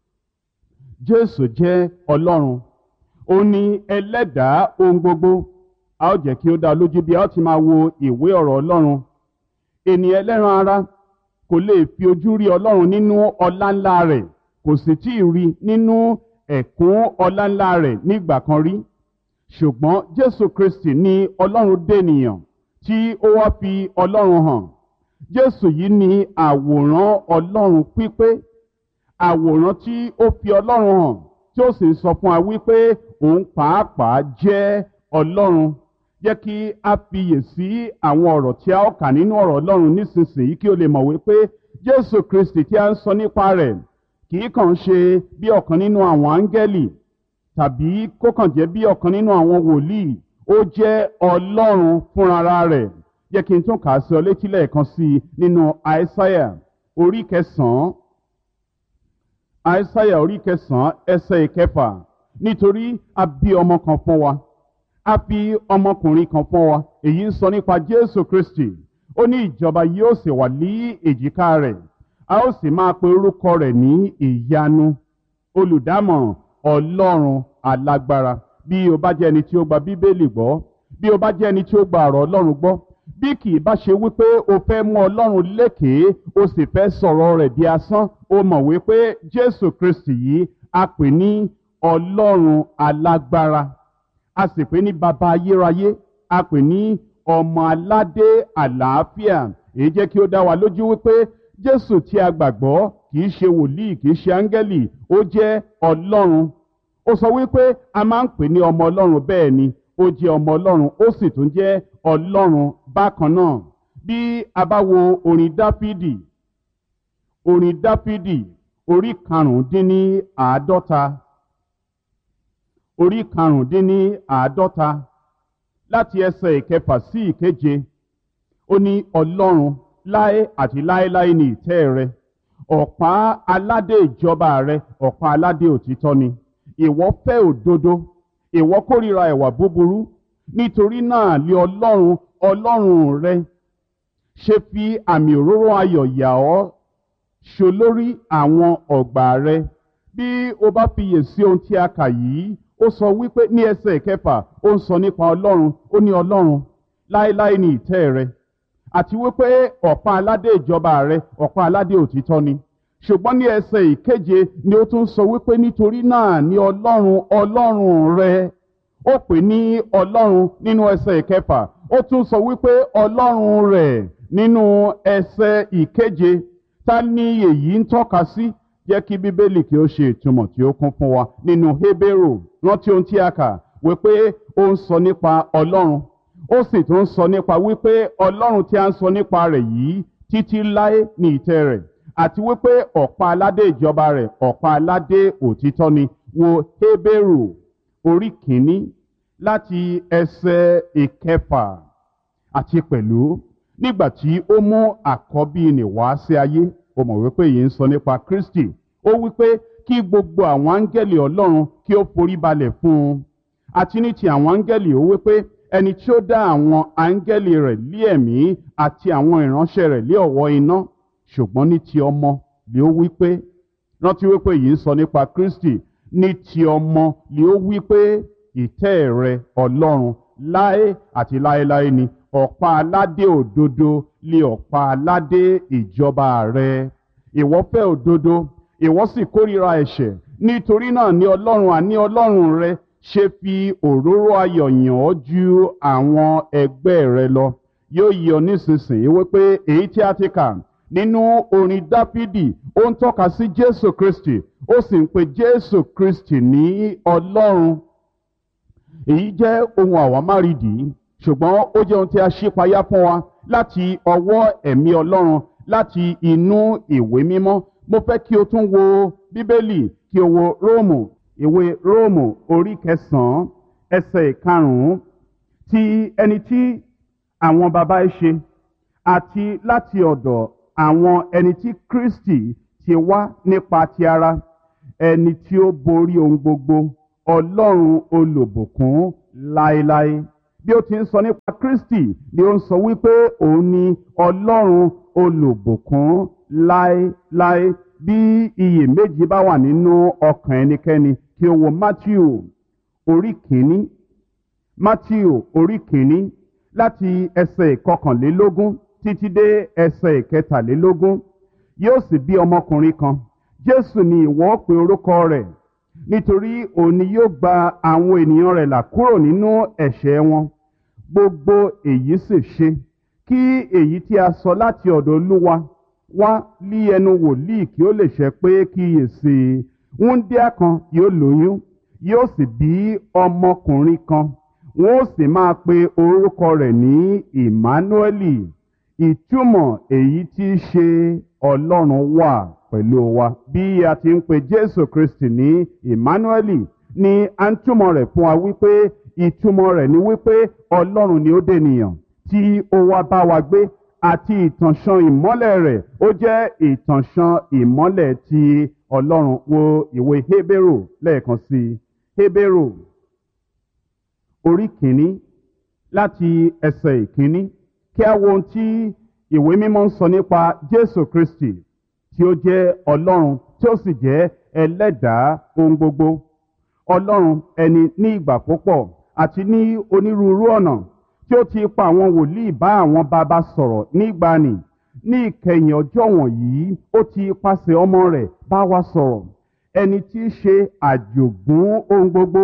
Jésù jẹ́ Ọlọ́run. Ó ní ẹlẹ́dàá ohun gbogbo. A ó jẹ́ kí ó dá lójú bí a ó ti máa wo ìwé ọ̀rọ̀ Ọlọ́run. Ènìyàn ẹlẹ́ran ara kò lè fi ojú rí Ọlọ́run nínú ọlá ńlá rẹ̀, kò sì tí ì rí nínú ẹ̀kún ọlá ńlá rẹ̀ nígbà kan rí. Ṣùgbọ́n Jésù Kristi ni Ọlọ́run dènìyàn tí ó wá fi ọlọ́run hàn. Jésù yìí ni àwòrán ọlọ́run pípé, àwòrán tí ó fi ọlọ́run hàn, tí ó sì sọ fún wa wípé òun pàápàá jẹ́ ọlọ́run. Jẹ́ kí a fiyè sí àwọn ọ̀rọ̀ tí a ó kà nínú ọ̀rọ̀ ọlọ́run nísinsìnyí kí o lè mọ̀ wípé Jésù Kristi tí a ń sọ nípa rẹ̀ kì í kàn ṣe bí ọ̀kan nínú àwọn áńgẹ́lì tàbí kó kàn jẹ́ bí ọ̀kan nínú àwọn wòlíì. Ó jẹ́ ọlọ́run fúnra rẹ̀. Jẹ́ kí n tún kà á sí ọ létí lẹ́ẹ̀kan sí i nínú Àìsáyà orí kẹsàn-án. Àìsáyà orí kẹsàn-án ẹsẹ̀ ìkẹfà. Nítorí a bí ọmọ kan fún wa, a fi ọmọkùnrin kan fún wa. Èyí ń sọ nípa Jésù Kristi. Ó ní ìjọba yóò sì wà ní èjìká rẹ̀. A ó sì máa pe orúkọ rẹ̀ ní ìyanu, olùdámọ̀ràn, ọlọ́run alágbára. Bí o bá jẹ́ ẹni tí ó gba Bíbélì gbọ́, bí o bá jẹ́ ẹni tí ó gba ọ̀rọ̀ Ọlọ́run gbọ́, bí kì í bá ṣe wípé o fẹ́ mú Ọlọ́run lékèé, o sì fẹ́ sọ̀rọ̀ rẹ̀ di asán, o mọ̀ wípé Jésù Kristi yìí a pè ní Ọlọ́run alágbára, a sì pè ní bàbá ayérayé, a pè ní ọmọ aládé àlàáfíà. Èyí jẹ́ kí ó dá wa lójú wípé Jésù tí a gbàgbọ́ kì í ṣe wòlíì, kì í ṣe áńgẹ́lì, ó jẹ́ Ọlọ́run. Ó sọ wípé a máa ń pè ní ọmọ Ọlọ́run, bẹ́ẹ̀ ni ó jẹ́ ọmọ Ọlọ́run, ó sì tún jẹ́ Ọlọ́run bákan náà. Bí a bá wo orin Dáfídì, orin Dáfídì orí karùndínní àádọ́ta, orí karùndínní àádọ́ta láti ẹsẹ̀ ìkẹfà sí ìkeje. Ó ní Ọlọ́run, láé àti láéláé ni ìtẹ́ rẹ, ọ̀pá aládé ìjọba rẹ, ọ̀pá aládé òtítọ́ ni. Ìwọ fẹ́ òdodo, ìwọ kórìíra ìwà búburú. Nítorí náà lé Ọlọ́run Ọlọ́run rẹ ṣe fi àmì òróró ayọ̀ yà ọ́ ṣolórí àwọn ọ̀gbà rẹ. Bí o bá fiyè sí ohun tí a kà yìí, ó sọ wípé ní ẹsẹ̀ ìkẹfà ó ń sọ nípa Ọlọ́run. Ó ní Ọlọ́run, láéláé ni ìtẹ́ rẹ, àti wípé ọ̀pá aládé ìjọba rẹ, ọ̀pá aládé òtítọ́ ni. Ṣùgbọ́n ní ẹsẹ̀ ìkeje ni ó tún sọ wípé nítorí náà ni Ọlọ́run Ọlọ́run rẹ. Ó pè ní Ọlọ́run nínú ẹsẹ̀ ìkẹfà, ó tún sọ wípé Ọlọ́run rẹ̀ nínú ẹsẹ̀ ìkeje. Ta ni èyí ń tọ́ka sí? Jẹ́ kí Bíbélì kí ó ṣe ìtumọ̀ tí ó kún fún wa nínú Hébérù. Rántí ohun tí a kà wípé ó ń sọ nípa Ọlọ́run, ó sì tún ń sọ nípa wípé Ọlọ́run tí a ń sọ nípa rẹ̀ yìí títí láé ní ìtẹ́ rẹ̀, àti wípé ọ̀pá aládé ìjọba rẹ̀, ọ̀pá aládé òtítọ́ ni. Wo Hébérù orí kìíní láti ẹsẹ̀ ìkẹfà. Àti pẹ̀lú nígbà tí ó mú àkọ́bí nì wá sí ayé, ó mọ̀ wípé yìí ń sọ nípa Kristi. Ó wípé kí gbogbo àwọn áńgẹ́lì Ọlọ́run kí ó forí balẹ̀ fún un. Àti ní ti àwọn áńgẹ́lì ó wípé ẹni tí ó dá àwọn áńgẹ́lì rẹ̀ lé ẹ̀mí àti àwọn ìránṣẹ́ rẹ̀ lé ọ̀wọ́ iná. Ṣùgbọ́n ní ti ọmọ ni ó wí pé, rántí wípé yìí ń sọ nípa Kristi, ní ti ọmọ ni ó wí pé ìtẹ́ rẹ Ọlọ́run láé àti láéláé ni, ọ̀pá aládé òdodo lé ọ̀pá aládé ìjọba rẹ. Ìwọ fẹ́ òdodo, ìwọ sì kórìíra ẹ̀ṣẹ̀. Nítorí náà ni Ọlọ́run àní Ọlọ́run rẹ ṣe fi òróró ayọ̀ yàn ọ́ ju àwọn ẹgbẹ́ rẹ lọ. Yóò yí ọ nísinsìnyí wípé èyí tí a ti kà nínú orin Dáfídì ó ń tọ́ka sí Jésù Kristi, ó sì ń pe Jésù Kristi ní Ọlọ́run. Èyí jẹ́ ohun àwámárìdì, ṣùgbọ́n ó jẹ́ ohun tí a ṣípayá fún wa láti ọwọ́ ẹ̀mí Ọlọ́run láti inú ìwé mímọ́. Mo fẹ́ kí o tún wo Bíbélì, kí o wo Róòmù, ìwé Róòmù orí kẹsàn-án ẹsẹ̀ ìkarùn-ún. Ti ẹni tí àwọn baba ẹ ṣe, àti láti ọ̀dọ̀ àwọn ẹni tí Kristi ti wá nípa ti ara, ẹni tí ó borí ohun gbogbo, Ọlọ́run olùbùkún láéláé. Bí ó ti ń sọ nípa Kristi ni ó ń sọ wípé òun ni Ọlọ́run olùbùkún láéláé. Bí iyèméjì bá wà nínú ọkàn ẹnikẹ́ni, kí o wo Mátíù orí kìíní, Mátíù orí kìíní láti ẹsẹ̀ ìkọkànlélógún títí dé ẹsẹ̀ ìkẹtàlélógún. Yóò sì bí ọmọkùnrin kan, Jésù ni ìwọ pe orúkọ rẹ̀, nítorí òun ni yóò gba àwọn ènìyàn rẹ̀ là kúrò nínú ẹ̀ṣẹ̀ wọn. gbogbo èyí sì ṣe kí èyí tí a sọ láti ọ̀dọ̀ Olúwa wá lí ẹnu wòlíì kí ó lè ṣẹ pé kíyèsí wúńdíá kan yóò lóyún yóò sì bí ọmọkùnrin kan wọn ó sì máa pe orúkọ rẹ̀ ní Ìmánúẹ́lì, ìtumọ̀ èyí tí í ṣe Ọlọ́run wà pẹ̀lú wa. Bí a ti ń pe Jésù Kristi ní Ìmánúẹ́lì ni a ń túmọ̀ rẹ̀ fún wa wípé ìtumọ̀ rẹ̀ ni wípé Ọlọ́run ni ó dènìyàn tí ó wá bá wa gbé, àti ìtànṣán ìmọ́lẹ̀ rẹ̀ ó jẹ́ ìtànṣán ìmọ́lẹ̀ ti Ọlọ́run. Wo ìwé Hébérù lẹ́ẹ̀kan sí i. Hébérù orí kìíní láti ẹsẹ̀ ìkíní, kí a wo ohun tí ìwé mímọ́ ń sọ nípa Jésù Kristi tí ó jẹ́ Ọlọ́run tí ó sì jẹ́ ẹlẹ́dàá ohun gbogbo. Ọlọ́run ẹni ní ìgbà púpọ̀ àti ní onírúurú ọ̀nà tí ó ti pa àwọn wòlíì bá àwọn baba sọ̀rọ̀ nígbàanì, ní ìkẹyìn ọjọ́ wọ̀nyí ó ti pasẹ̀ ọmọ rẹ̀ bá wa sọ̀rọ̀, ẹni tí í ṣe àjogún ohun gbogbo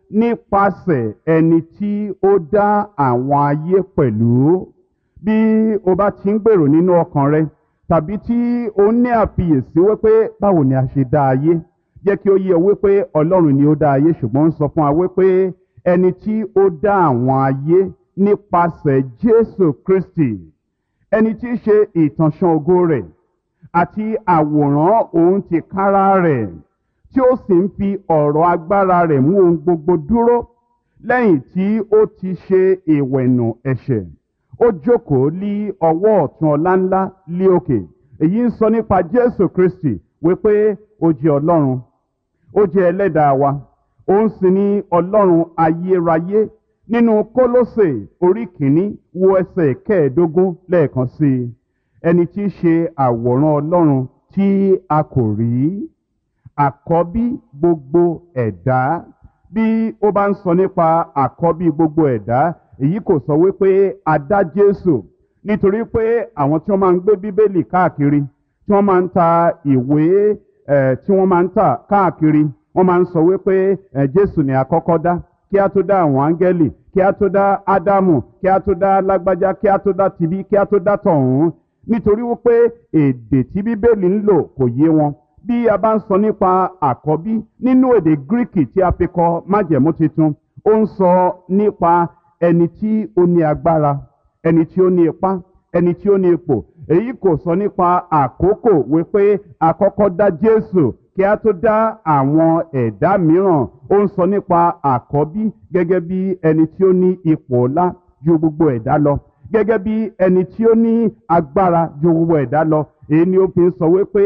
nípasẹ̀ ẹni tí ó dá àwọn ayé pẹ̀lú. Bí o bá ti ń gbèrò nínú ọkàn rẹ tàbí tí o ní àfiyèsí wípé báwo ni a ṣe dá ayé, jẹ́ kí ó yé ọ wípé Ọlọ́run ni ó dá ayé, ṣùgbọ́n ń sọ fún wa wípé ẹni tí ó dá àwọn ayé nípasẹ̀ Jésù Kristi, ẹni tí í ṣe ìtànṣán ògo rẹ̀ àti àwòrán òun tìkára rẹ̀, tí ó sì ń fi ọ̀rọ̀ agbára rẹ̀ mú ohun gbogbo dúró lẹ́yìn tí ó ti ṣe ìwẹ̀nù ẹ̀ṣẹ̀. Ó jókòó lí ọwọ́ ọ̀tún ọláńlá lí òkè. Èyí ń sọ nípa Jésù Kristi wípé ó jẹ́ Ọlọ́run, ó jẹ́ ẹlẹ́dàá wa, òun sì ni Ọlọ́run ayérayé. Nínú Kólósè orí kìíní wo ẹsẹ̀ kẹẹ̀ẹ́dógún lẹ́ẹ̀kan sí i. Ẹni tí í ṣe àwòrán Ọlọ́run tí a kò rí, àkọ́bí gbogbo ẹ̀dá. Bí ó bá ń sọ nípa àkọ́bí gbogbo ẹ̀dá, èyí kò sọ wípé a dá Jésù, nítorí pé àwọn tí wọ́n máa ń gbé Bíbélì káàkiri, tí wọ́n máa ń ta ìwé ẹ̀ tí wọ́n máa ń tà káàkiri, wọ́n máa ń sọ wípé ẹ̀ Jésù ni àkọ́kọ́ dá, kí a tó dá àwọn áńgẹ́lì, kí a tó dá Ádámù, kí a tó dá lágbájá, kí a tó dá tibí, kí a tó dá tọ̀hún, nítorí wípé èdè tí Bíbélì ń lò kò yé wọn. Bí a bá ń sọ nípa àkọ́bí nínú èdè Gíríkì tí a fi kọ májẹ̀mú titun, ó ń sọ nípa ẹni tí ó ní agbára, ẹni tí ó ní ipá, ẹni tí ó ní ipò. Èyí kò sọ nípa àkókò wípé àkọ́kọ́ dá Jésù kí a tó dá àwọn ẹ̀dá mìíràn. Ó ń sọ nípa àkọ́bí gẹ́gẹ́ bí ẹni tí ó ní ipò ọlá ju gbogbo ẹ̀dá lọ, gẹ́gẹ́ bí ẹni tí ó ní agbára ju gbogbo ẹ̀dá lọ. Èyí ni ó fi ń sọ wípé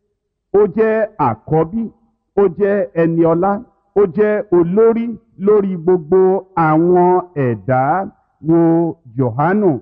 ó jẹ́ àkọ́bí, ó jẹ́ ẹni ọlá, ó jẹ́ olórí lórí gbogbo àwọn ẹ̀dá. Wo Jòhánù,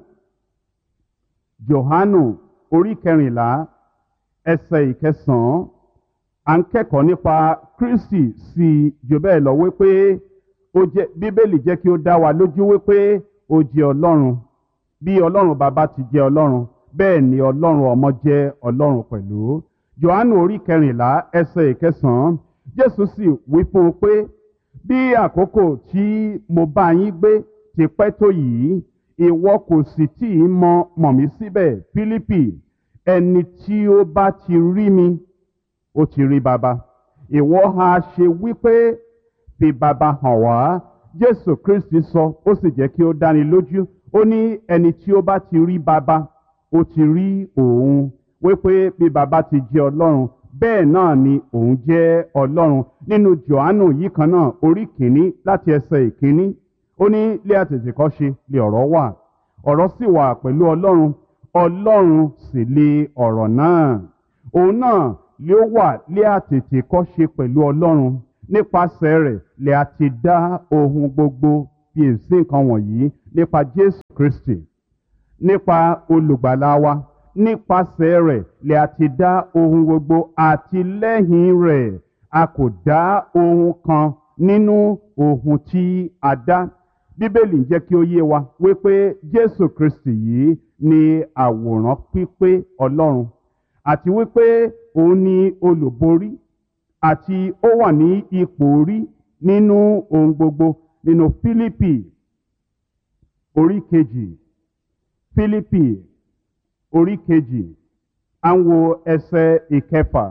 Jòhánù orí kẹrìnlá ẹsẹ̀ ìkẹsàn-án. À ń kẹ́kọ̀ọ́ nípa Kristi sí i jù bẹ́ẹ̀ lọ wípé ó jẹ́, Bíbélì jẹ́ kí ó dá wa lójú wípé ó jẹ́ Ọlọ́run. Bí Ọlọ́run bàbá ti jẹ́ Ọlọ́run, bẹ́ẹ̀ ni Ọlọ́run ọmọ jẹ́ Ọlọ́run pẹ̀lú. Jòhánù orí kẹrìnlá ẹsẹ̀ ìkẹsàn-án. Jésù sì wí fún un pé bí àkókò tí mo bá yín gbé ti pẹ́ tó yìí, ìwọ kò sì tí ì mọ̀ mọ̀ mí síbẹ̀. Fílípì, ẹni tí ó bá ti rí mi, ó ti rí baba. Ìwọ ha ṣe wípé fi baba hàn wá? Jésù Kristi sọ, ó sì jẹ́ kí ó dáni lójú. Ó ní ẹni tí ó bá ti rí baba, ó ti rí òun, wípé bí baba ti jẹ́ Ọlọ́run, bẹ́ẹ̀ náà ni òun jẹ́ Ọlọ́run. Nínú Jòhánù yìí kan náà orí kìíní láti ẹsẹ̀ ìkíní, ó ní lé àtètèkọ́ṣe lé ọ̀rọ̀ wà, ọ̀rọ̀ sì wà pẹ̀lú Ọlọ́run, Ọlọ́run sì lé ọ̀rọ̀ náà. Òun náà lé ó wà lé àtètèkọ́ṣe pẹ̀lú Ọlọ́run, nípasẹ̀ rẹ̀ lè a ti dá ohun gbogbo. Fi èsì nǹkan wọ̀nyí nípa Jésù Kristi, nípa olùgbàlà wa, nípasẹ̀ rẹ̀ lè a ti dá ohun gbogbo, àti lẹ́yìn rẹ̀ a kò dá ohun kan nínú ohun tí a dá. Bíbélì ń jẹ́ kí ó yé wa wípé Jésù Kristi yìí ni àwòrán pípé Ọlọ́run, àti wípé òun ni olùborí, àti ó wà ní ipò orí nínú ohun gbogbo. Nínú Fílípì orí kejì, Fílípì orí kejì, à ń wo ẹsẹ̀ ìkẹfà.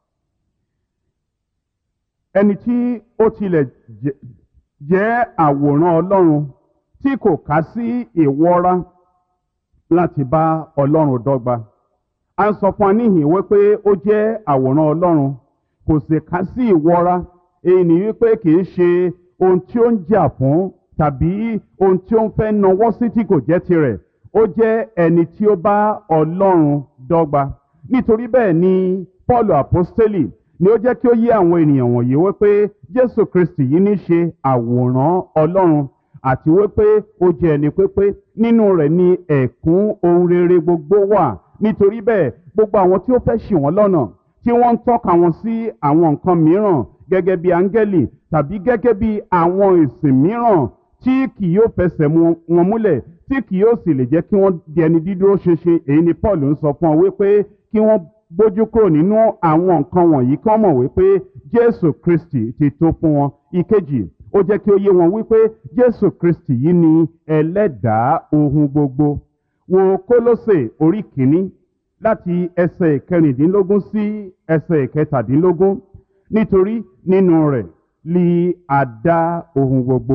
Ẹni tí ó tilẹ̀ jẹ́ àwòrán Ọlọ́run tí kò kà sí ìwọ́ra láti bá Ọlọ́run dọ́gba. A ń sọ fún wa níhìn wípé ó jẹ́ àwòrán Ọlọ́run, kò sì kà sí ìwọ́ra. Èyí ni wípé kì í ṣe ohun tí ó ń jà fún tàbí ohun tí ó ń fẹ́ nawọ́ sí tí kò jẹ́ tirẹ̀. Ó jẹ́ ẹni tí ó bá Ọlọ́run dọ́gba. Nítorí bẹ́ẹ̀ ni Pọ́ọ̀lù àpọ́stélì ni ó jẹ́ kí ó yé àwọn ènìyàn wọ̀nyí wípé Jésù Kristi yìí ní ṣe àwòrán Ọlọ́run àti wípé ó jẹ́ ẹni pípé, nínú rẹ̀ ni ẹ̀kún ohun rere gbogbo wà. Nítorí bẹ́ẹ̀ gbogbo àwọn tí ó fẹ́ ṣì wọ́n lọ́nà, tí wọ́n ń tọ́ka wọn sí àwọn nǹkan mìíràn gẹ́gẹ́ bí áńgẹ́lì tàbí gẹ́gẹ́ bí àwọn ìsìn mìíràn tí kì yóò fẹsẹ̀ wọn múlẹ̀, tí kì yóò sì lè jẹ́ kí wọ́n di ẹni dídúró ṣinṣin. Èyí ni Paul ń sọ fún ọ wípé kí wọ́n gbójú kúrò nínú àwọn nǹkan wọ̀nyí, kí wọ́n mọ̀ wípé Jésù Kristi ti tó fún wọn. Ìkejì, ó jẹ́ kí ó yé wọn wípé Jésù Kristi yìí ni ẹlẹ́dàá ohun gbogbo. Wo Kólósè orí kìíní láti ẹsẹ̀ ìkẹrìndínlógún sí ẹsẹ̀ ìkẹtàdínlógún. Nítorí nínú rẹ̀ li a dá ohun gbogbo.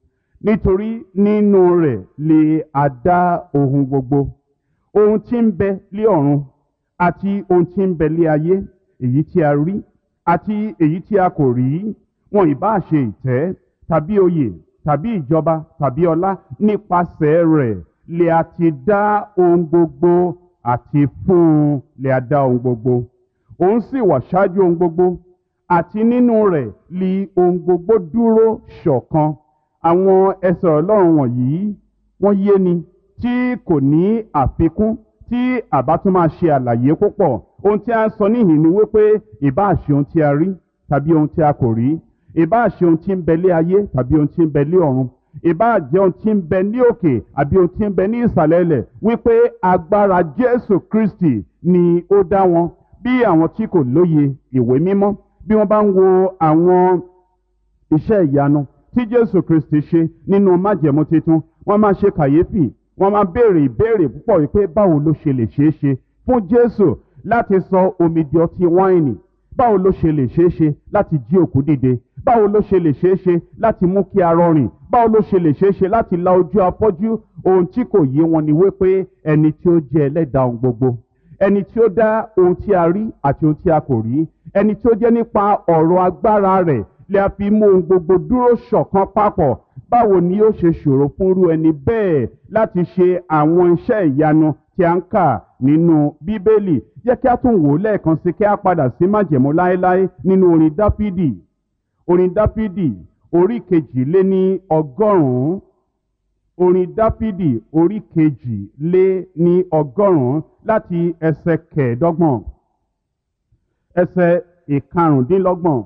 Nítorí nínú rẹ̀ li a dá ohun gbogbo. Ohun tí ń bẹ lé ọ̀run àti ohun tí ń bẹ lé ayé, èyí tí a rí àti èyí tí a kò rí, wọn ìbá ṣe ìtẹ́ tàbí oyè tàbí ìjọba tàbí ọlá, nípasẹ̀ rẹ̀ lè a ti dá ohun gbogbo, àti fún un lè a dá ohun gbogbo. Òun sì wà ṣáájú ohun gbogbo, àti nínú rẹ̀ li ohun gbogbo dúró ṣọ̀kan. Àwọn ẹsẹ̀ Ọlọ́run wọ̀nyí wọ́n yé ni tí kò ní àfikún, tí àbá tún máa ṣe àlàyé púpọ̀. Ohun tí a ń sọ níhìn ni wípé ìbá ṣe ohun tí a rí tàbí ohun tí a kò rí, ìbá ṣe ohun tí ń bẹ lé ayé tàbí ohun tí ń bẹ lé ọ̀run, ìbá jẹ́ ohun tí ń bẹ ní òkè àbí ohun tí ń bẹ ní ìsàlẹ̀ ilẹ̀, wípé agbára Jésù Kristi ni ó dá wọn. Bí àwọn tí kò lóye ìwé mímọ́, bí wọ́n bá ń wo àwọn iṣẹ́ ìyanu tí Jésù Kristi ṣe nínú májẹ̀mú titun, wọ́n máa ṣe kàyéfì, wọ́n máa béèrè ìbéèrè púpọ̀ wípé báwo ló ṣe lè ṣeé ṣe fún Jésù láti sọ omi di ọtí wáìnì? Báwo ló ṣe lè ṣeé ṣe láti jí òkú dìde? Báwo ló ṣe lè ṣeé ṣe láti mú kí arọ rìn? Báwo ló ṣe lè ṣeé ṣe láti la ojú afọ́jú? Ohun tí kò yé wọn ni wípé ẹni tí ó jẹ́ ẹlẹ́dàá ohun gbogbo, ẹni tí ó dá ohun tí a rí àti ohun tí a kò rí, ẹni tí ó jẹ́ nípa ọ̀rọ̀ agbára rẹ̀ lè a fi mú ohun gbogbo dúró ṣọ̀kan papọ̀. Báwo ni ó ṣe ṣòro fúnrú ẹni bẹ́ẹ̀ láti ṣe àwọn iṣẹ́ ìyanu tí a ń kà nínú Bíbélì? Jẹ́ kí a tún wò ó lẹ́ẹ̀kan sí, kí a padà sí májẹ̀mú láéláé nínú orin Dáfídì. Orin Dáfídì orí kejì lé ní ọgọ́rùn-ún. Orin Dáfídì orí kejì lé ní ọgọ́rùn-ún láti ẹsẹ̀ kẹẹ̀ẹ́dọ́gbọ̀n, ẹsẹ̀ ìkarùndínlọ́gbọ̀n.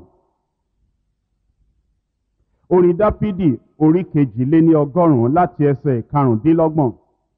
Orin Dáfídì orí kejì lé ní ọgọ́rùn-ún láti ẹsẹ̀ ìkarùndínlọ́gbọ̀n.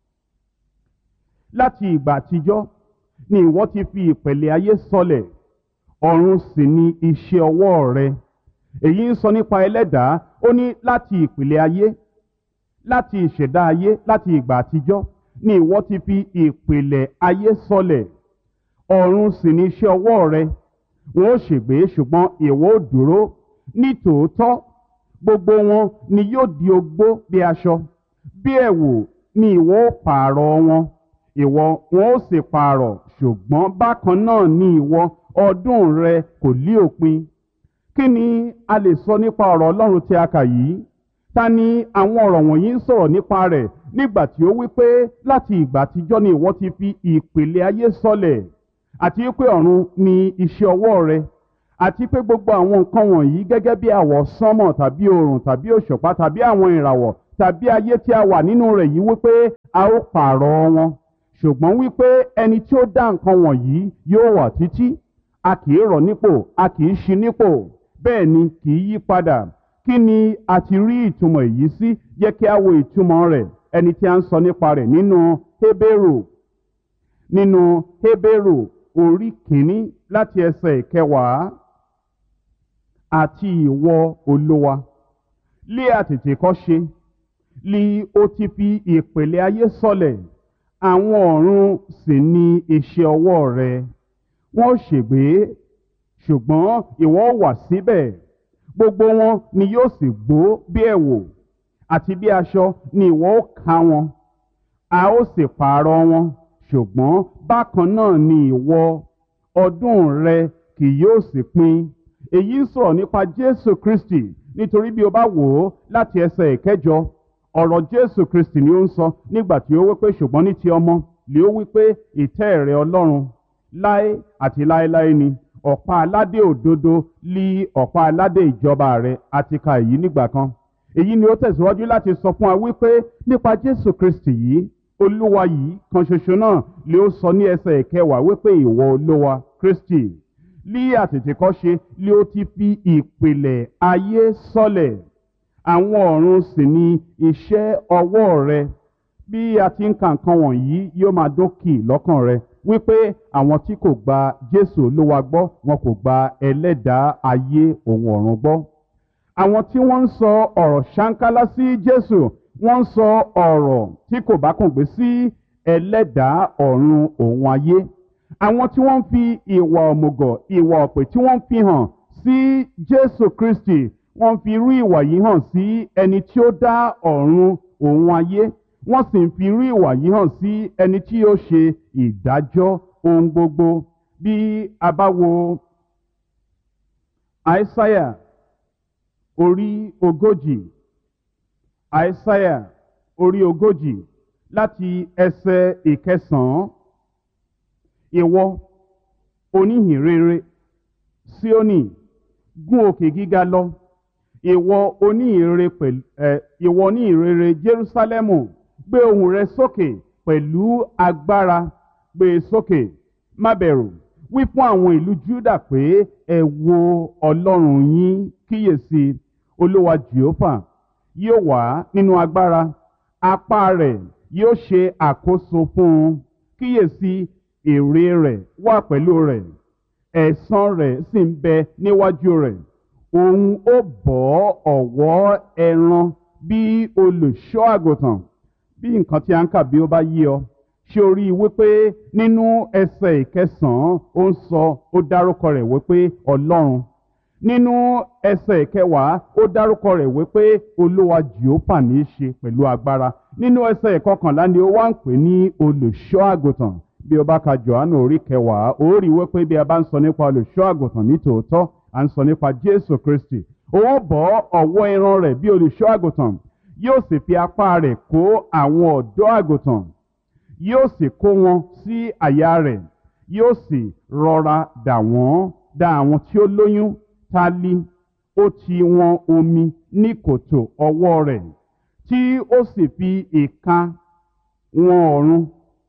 Láti ìgbà àtijọ́ ni ìwọ ti fi ìpẹ̀lẹ̀ ayé sọlẹ̀, ọ̀run sì ni iṣẹ́ ọwọ́ rẹ. Èyí ń sọ nípa ẹlẹ́dàá. Ó ní láti ìpìlẹ̀ ayé, láti ìṣẹ̀dá ayé, láti ìgbà àtijọ́ ni ìwọ ti fi ìpìlẹ̀ ayé sọlẹ̀, ọ̀run sì ni iṣẹ́ ọwọ́ rẹ. Wọn ó ṣègbé ṣùgbọ́n ìwọ ó dúró. Ní tòótọ́ gbogbo wọn ni yóò di ogbó bí aṣọ, bí ẹ̀wù ni ìwọ ó pààrọ̀ wọn. Ìwọ wọn ó sì pààrọ̀, ṣùgbọ́n bákan náà ni ìwọ, ọdún rẹ kò lí òpin. Kí ni a lè sọ nípa ọ̀rọ̀ Ọlọ́run tí a kà yìí? Ta ni àwọn ọ̀rọ̀ wọ̀nyí ń sọ̀rọ̀ nípa rẹ̀ nígbà tí ó wí pé láti ìgbà àtijọ́ ni ìwọ ti fi ìpìlẹ̀ ayé sọlẹ̀, àti pé ọ̀run ni iṣẹ́ ọwọ́ rẹ, àti pé gbogbo àwọn nǹkan wọ̀nyí gẹ́gẹ́ bí àwọsánmọ̀ tàbí oòrùn tàbí òṣùpá tàbí àwọn ìràwọ̀ tàbí ayé tí a wà nínú rẹ̀ yìí wípé a ó pààrọ̀ wọn. Ṣùgbọ́n wípé ẹni tí ó dá nǹkan wọ̀nyí yóò wà títí. A kì í rọ̀ nípò, a kì í ṣí nípò, bẹ́ẹ̀ ni kì í yí padà. Kí ni a ti rí ìtumọ̀ èyí sí? Jẹ́ kí a wo ìtumọ̀ rẹ̀, ẹni tí a ń sọ nípa rẹ̀ nínú Hébérù. Nínú Hébérù orí kìíní láti ẹsẹ̀ ìkẹwàá. Àti ìwọ Olúwa lé àtètèkọ́ṣe li ó ti fi ìpìlẹ̀ ayé sọlẹ̀, àwọn ọ̀run sì ni iṣẹ́ ọwọ́ rẹ. Wọ́n ṣègbé, ṣùgbọ́n ìwọ wà síbẹ̀. Gbogbo wọn ni yóò sì gbó bí ẹ̀wù, àti bí aṣọ ni ìwọ ó ká wọn. A ó sì pààrọ̀ wọn, ṣùgbọ́n bákan náà ni ìwọ, ọdún rẹ kì yóò sì pin. Èyí ń sọ̀rọ̀ nípa Jésù Kristi, nítorí bí o bá wò ó láti ẹsẹ̀ ìkẹjọ, ọ̀rọ̀ Jésù Kristi ni ó ń sọ nígbà tí ó wí pé ṣùgbọ́n ní ti ọmọ lè ó wí pé ìtẹ́ rẹ Ọlọ́run láé àti láéláé ni, ọ̀pá aládé òdodo lí ọ̀pá aládé ìjọba rẹ. Àti ka èyí nígbà kan. Èyí ni ó tẹ̀síwájú láti sọ fún wa wípé nípa Jésù Kristi yìí, Olúwa yìí kan ṣoṣo náà lè ó sọ ní ẹsẹ̀ ìkẹwàá wípé ìwọ Olúwa Kristi lí àtètèkọ́ṣe lé ó ti fi ìpìlẹ̀ ayé sọlẹ̀, àwọn ọ̀run sì ni iṣẹ́ ọwọ́ rẹ. Bí a ti ń ka nǹkan wọ̀nyí yóò máa dókì lọ́kàn rẹ wípé àwọn tí kò gba Jésù Olúwa gbọ́, wọn kò gba ẹlẹ́dàá ayé òun ọ̀run gbọ́. Àwọn tí wọ́n ń sọ ọ̀rọ̀ ṣáńkálá sí Jésù, wọ́n ń sọ ọ̀rọ̀ tí kò bá kùn gbé sí ẹlẹ́dàá ọ̀run òun ayé. Àwọn tí wọ́n ń fi ìwà òmùgọ̀, ìwà ọ̀pẹ̀ tí wọ́n ń fi hàn sí Jésù Kristi, wọ́n ń fi irú ìwà yìí hàn sí ẹni tí ó dá ọ̀run òun ayé. Wọ́n sì ń fi irú ìwà yìí hàn sí ẹni tí yóò ṣe ìdájọ́ ohun gbogbo. Bí a bá wo Àìsáyà orí ogójì, Àìsáyà orí ogójì láti ẹsẹ̀ ìkẹsàn-án. Ìwọ oníhìnrere Síónì, gún òkè gíga lọ. Ìwọ oníhìnrere pẹ̀lú ẹ ìwọ oníhìnrere Jerúsálẹ́mù, gbé ohùn rẹ sókè pẹ̀lú agbára, gbé e sókè, má bẹ̀rù. Wí fún àwọn ìlú Júdà pé ẹ wo Ọlọ́run yín, kíyèsí Olúwa Jèhófà yóò wá nínú agbára, apá rẹ̀ yóò ṣe àkóso fún un. Kíyèsí èrè rẹ̀ wà pẹ̀lú rẹ̀, ẹ̀san rẹ̀ sì ń bẹ níwájú rẹ̀. Òun ó bọ́ ọ̀wọ́ ẹran bí olùṣọ́ àgùntàn. Bí nǹkan tí a ń kà bí ó bá yé ọ, ṣé o rí i wípé nínú ẹsẹ̀ ìkẹsàn-án ó ń sọ, ó dárúkọ rẹ̀ wípé Ọlọ́run. Nínú ẹsẹ̀ ìkẹwàá ó dárúkọ rẹ̀ wípé Olúwa Jèhófà ní í ṣe pẹ̀lú agbára. Nínú ẹsẹ̀ ìkọkànlá ni ó wá ń pè ní olùṣọ́ àgùntàn. Bí o bá ka Jòhánù orí kẹwàá, ó rí wípé bí a bá ń sọ nípa olùṣọ́ àgùntàn ní tòótọ́, à ń sọ nípa Jésù Kristi. Ó bọ́ ọ̀wọ́ ẹran rẹ̀ bí olùṣọ́ àgùntàn, yóò sì fi apá rẹ̀ kó àwọn ọ̀dọ́ àgùntàn, yóò sì kó wọn sí àyà rẹ̀, yóò sì rọra dà wọ́n dà àwọn tí ó lóyún tálí. Ó ti wọn omi ní kòtò ọwọ́ rẹ̀, tí ó sì fi ìka wọn ọ̀run,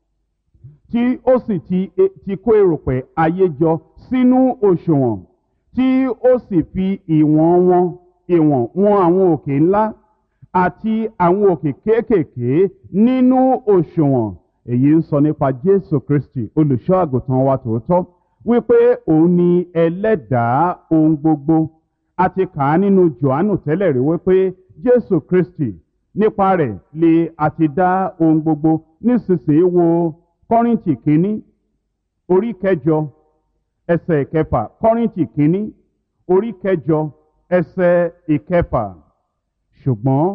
tí ó sì ti, ti kó erùpẹ̀ ayé jọ sínú òṣùwọ̀n, tí ó sì fi ìwọ̀n wọn ìwọ̀n wọn àwọn òkè ńlá àti àwọn òkè kéékèèké nínú òṣùwọ̀n. Èyí ń sọ nípa Jésù Kristi, olùṣọ́ àgùntàn wa tòótọ́, wípé òun ni ẹlẹ́dàá ohun gbogbo. A ti kà á nínú Jòhánù tẹ́lẹ̀ rí wípé Jésù Kristi, nípa rẹ̀ lè àti dá ohun gbogbo. Nísinsìnyí wo Kọ́ríńtì kínní orí kẹjọ ẹsẹ̀ ìkẹfà. Kọ́ríńtì kínní orí kẹjọ ẹsẹ̀ ìkẹfà. Ṣùgbọ́n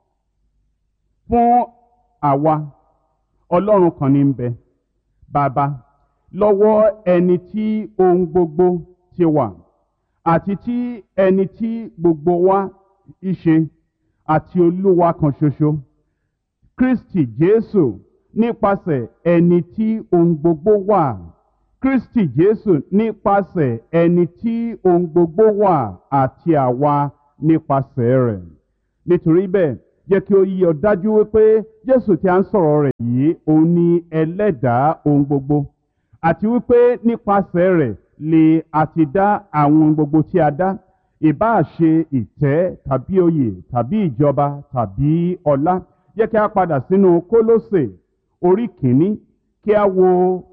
fún àwa Ọlọ́run kan ní ń bẹ, Bàbá, lọ́wọ́ ẹni tí ohun gbogbo ti wà, àti tí ẹni tí gbogbo wa í ṣe, àti Olúwa kan ṣoṣo, Kristi Jésù, nípasẹ̀ ẹni tí ohun gbogbo wà. Kristi Jésù nípasẹ̀ ẹni tí ohun gbogbo wà, àti àwa nípasẹ̀ rẹ̀. Nítorí bẹ́ẹ̀, jẹ́ kí ó yí ọ dájú wípé Jésù tí a ń sọ̀rọ̀ rẹ̀ yìí, òun ni ẹlẹ́dàá ohun gbogbo, àti wípé nípasẹ̀ rẹ̀ lè àti dá àwọn ohun gbogbo tí a dá, ìbáà ṣe ìtẹ́ tàbí oyè tàbí ìjọba tàbí ọlá. Jẹ́ kí a padà sínú Kólósè orí kìíní, kí a wo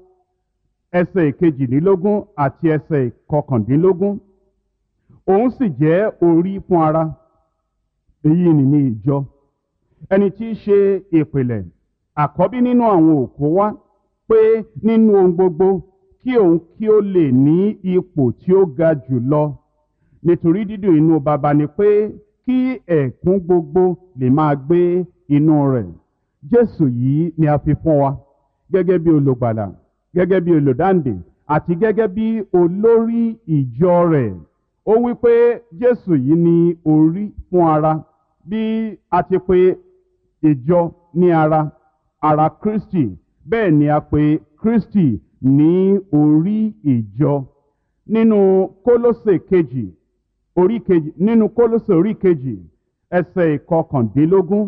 ẹsẹ̀ ìkejìdínlógún àti ẹsẹ̀ ìkọkàndínlógún. Òun sì jẹ́ orí fún ara, èyí ni ní ìjọ, ẹni tí í ṣe ìpìlẹ̀ àkọ́bí nínú àwọn òkú wá, pé nínú ohun gbogbo kí òun kí ó lè ní ipò tí ó ga jù lọ. Nítorí dídùn inú baba ni pé kí ẹ̀kún gbogbo lè máa gbé inú rẹ̀. Jésù yìí ni a fi fún wa gẹ́gẹ́ bí olùgbàlà, gẹ́gẹ́ bí olùdáǹdè àti gẹ́gẹ́ bí olórí ìjọ rẹ̀. Ó wí pé Jésù yìí ni orí fún ara, bí a ti pè ìjọ ní ara, ara Kristi, bẹ́ẹ̀ ni a pè Kristi ní orí ìjọ. Nínú Kólósè kejì orí kejì nínú Kólósè orí kejì ẹsẹ̀ ìkọkàndínlógún,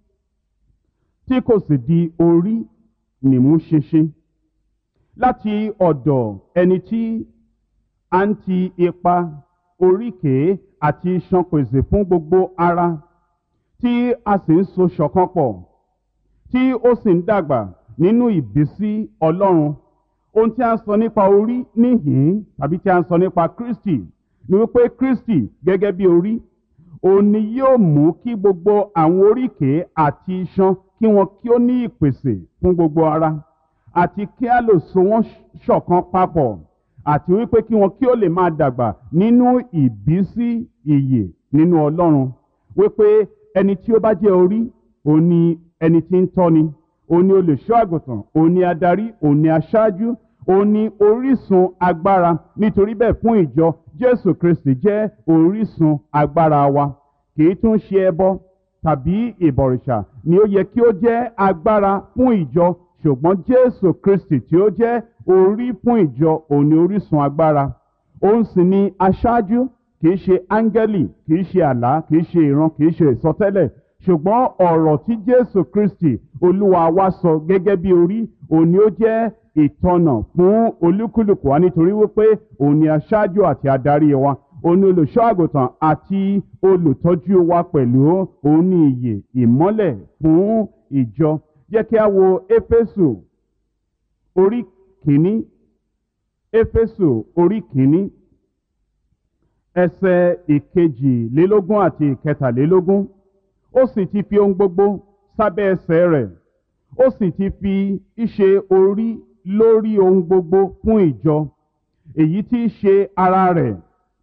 tí kò sì di orí nìmú ṣinṣin láti ọ̀dọ̀ ẹni tí a ń ti ipa oríkèé àti iṣan pèsè fún gbogbo ara, tí a sì ń so ṣọ̀kan pọ̀, tí ó sì ń dàgbà nínú ìbísí Ọlọ́run. Ohun tí a ń sọ nípa orí níhìn tàbí tí a ń sọ nípa Kristi ni wípé Kristi gẹ́gẹ́ bí orí, òun ni yóò mú kí gbogbo àwọn oríkèé àti iṣan kí wọn kí ó ní ìpèsè fún gbogbo ara, àti kí a lè so wọ́n ṣọ̀kan papọ̀, àti wípé kí wọn kí ó lè máa dàgbà nínú ìbísí ìyè nínú Ọlọ́run. Wípé ẹni tí ó bá jẹ́ orí, òun ni ẹni tí ń tọ́ni, òun ni olùṣọ́ àgùntàn, òun ni adarí, òun ni aṣáájú, òun ni orísun agbára. Nítorí bẹ́ẹ̀ fún ìjọ, Jésù Kristi jẹ́ orísun agbára wa. Kì í tún ṣe ẹbọ tàbí ìbọ̀rìṣà ni ó yẹ kí ó jẹ́ agbára fún ìjọ, ṣùgbọ́n Jésù Kristi tí ó jẹ́ orí fún ìjọ, òun ni orísun agbára. Òun sì ni aṣáájú, kì í ṣe áńgẹ́lì, kì í ṣe àlá, kì í ṣe ìran, kì í ṣe ìsọtẹ́lẹ̀, ṣùgbọ́n ọ̀rọ̀ tí Jésù Kristi Olúwa wa sọ gẹ́gẹ́ bí orí, òun ni ó jẹ́ ìtọ́nà fún olúkúlùkù wa, nítorí wípé òun ni aṣáájú àti adarí wa, òun ni olùṣọ́ àgùntàn àti olùtọ́jú wa pẹ̀lú, òun ni ìyè ìmọ́lẹ̀ fún ìjọ. Jẹ́ kí a wo Éfésù orí kìíní, Éfésù orí kìíní ẹsẹ̀ ìkejìlélógún àti ìkẹtàlélógún. Ó sì ti fi ohun gbogbo sábẹ́ ẹsẹ̀ rẹ̀, ó sì ti fi ìṣe orí lórí ohun gbogbo fún ìjọ, èyí tí í ṣe ara rẹ̀,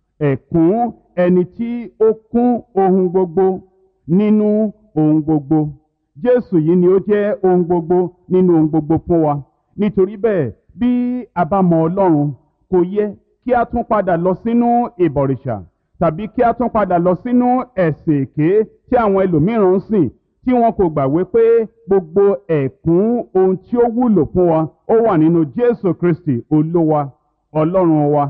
ẹ̀kún ẹni tí ó kún ohun gbogbo nínú ohun gbogbo. Jésù yìí ni ó jẹ́ ohun gbogbo nínú ohun gbogbo fún wa. Nítorí bẹ́ẹ̀, bí a bá mọ Ọlọ́run, kò yẹ kí a tún padà lọ sínú ìbọ̀rìṣà, tàbí kí a tún padà lọ sínú ẹ̀sìn èké tí àwọn ẹlòmíràn ń sìn, tí wọn kò gbàgbé pé gbogbo ẹ̀kún ohun tí ó wúlò fún wa ó wà nínú Jésù Kristi Olúwa, Ọlọ́run wa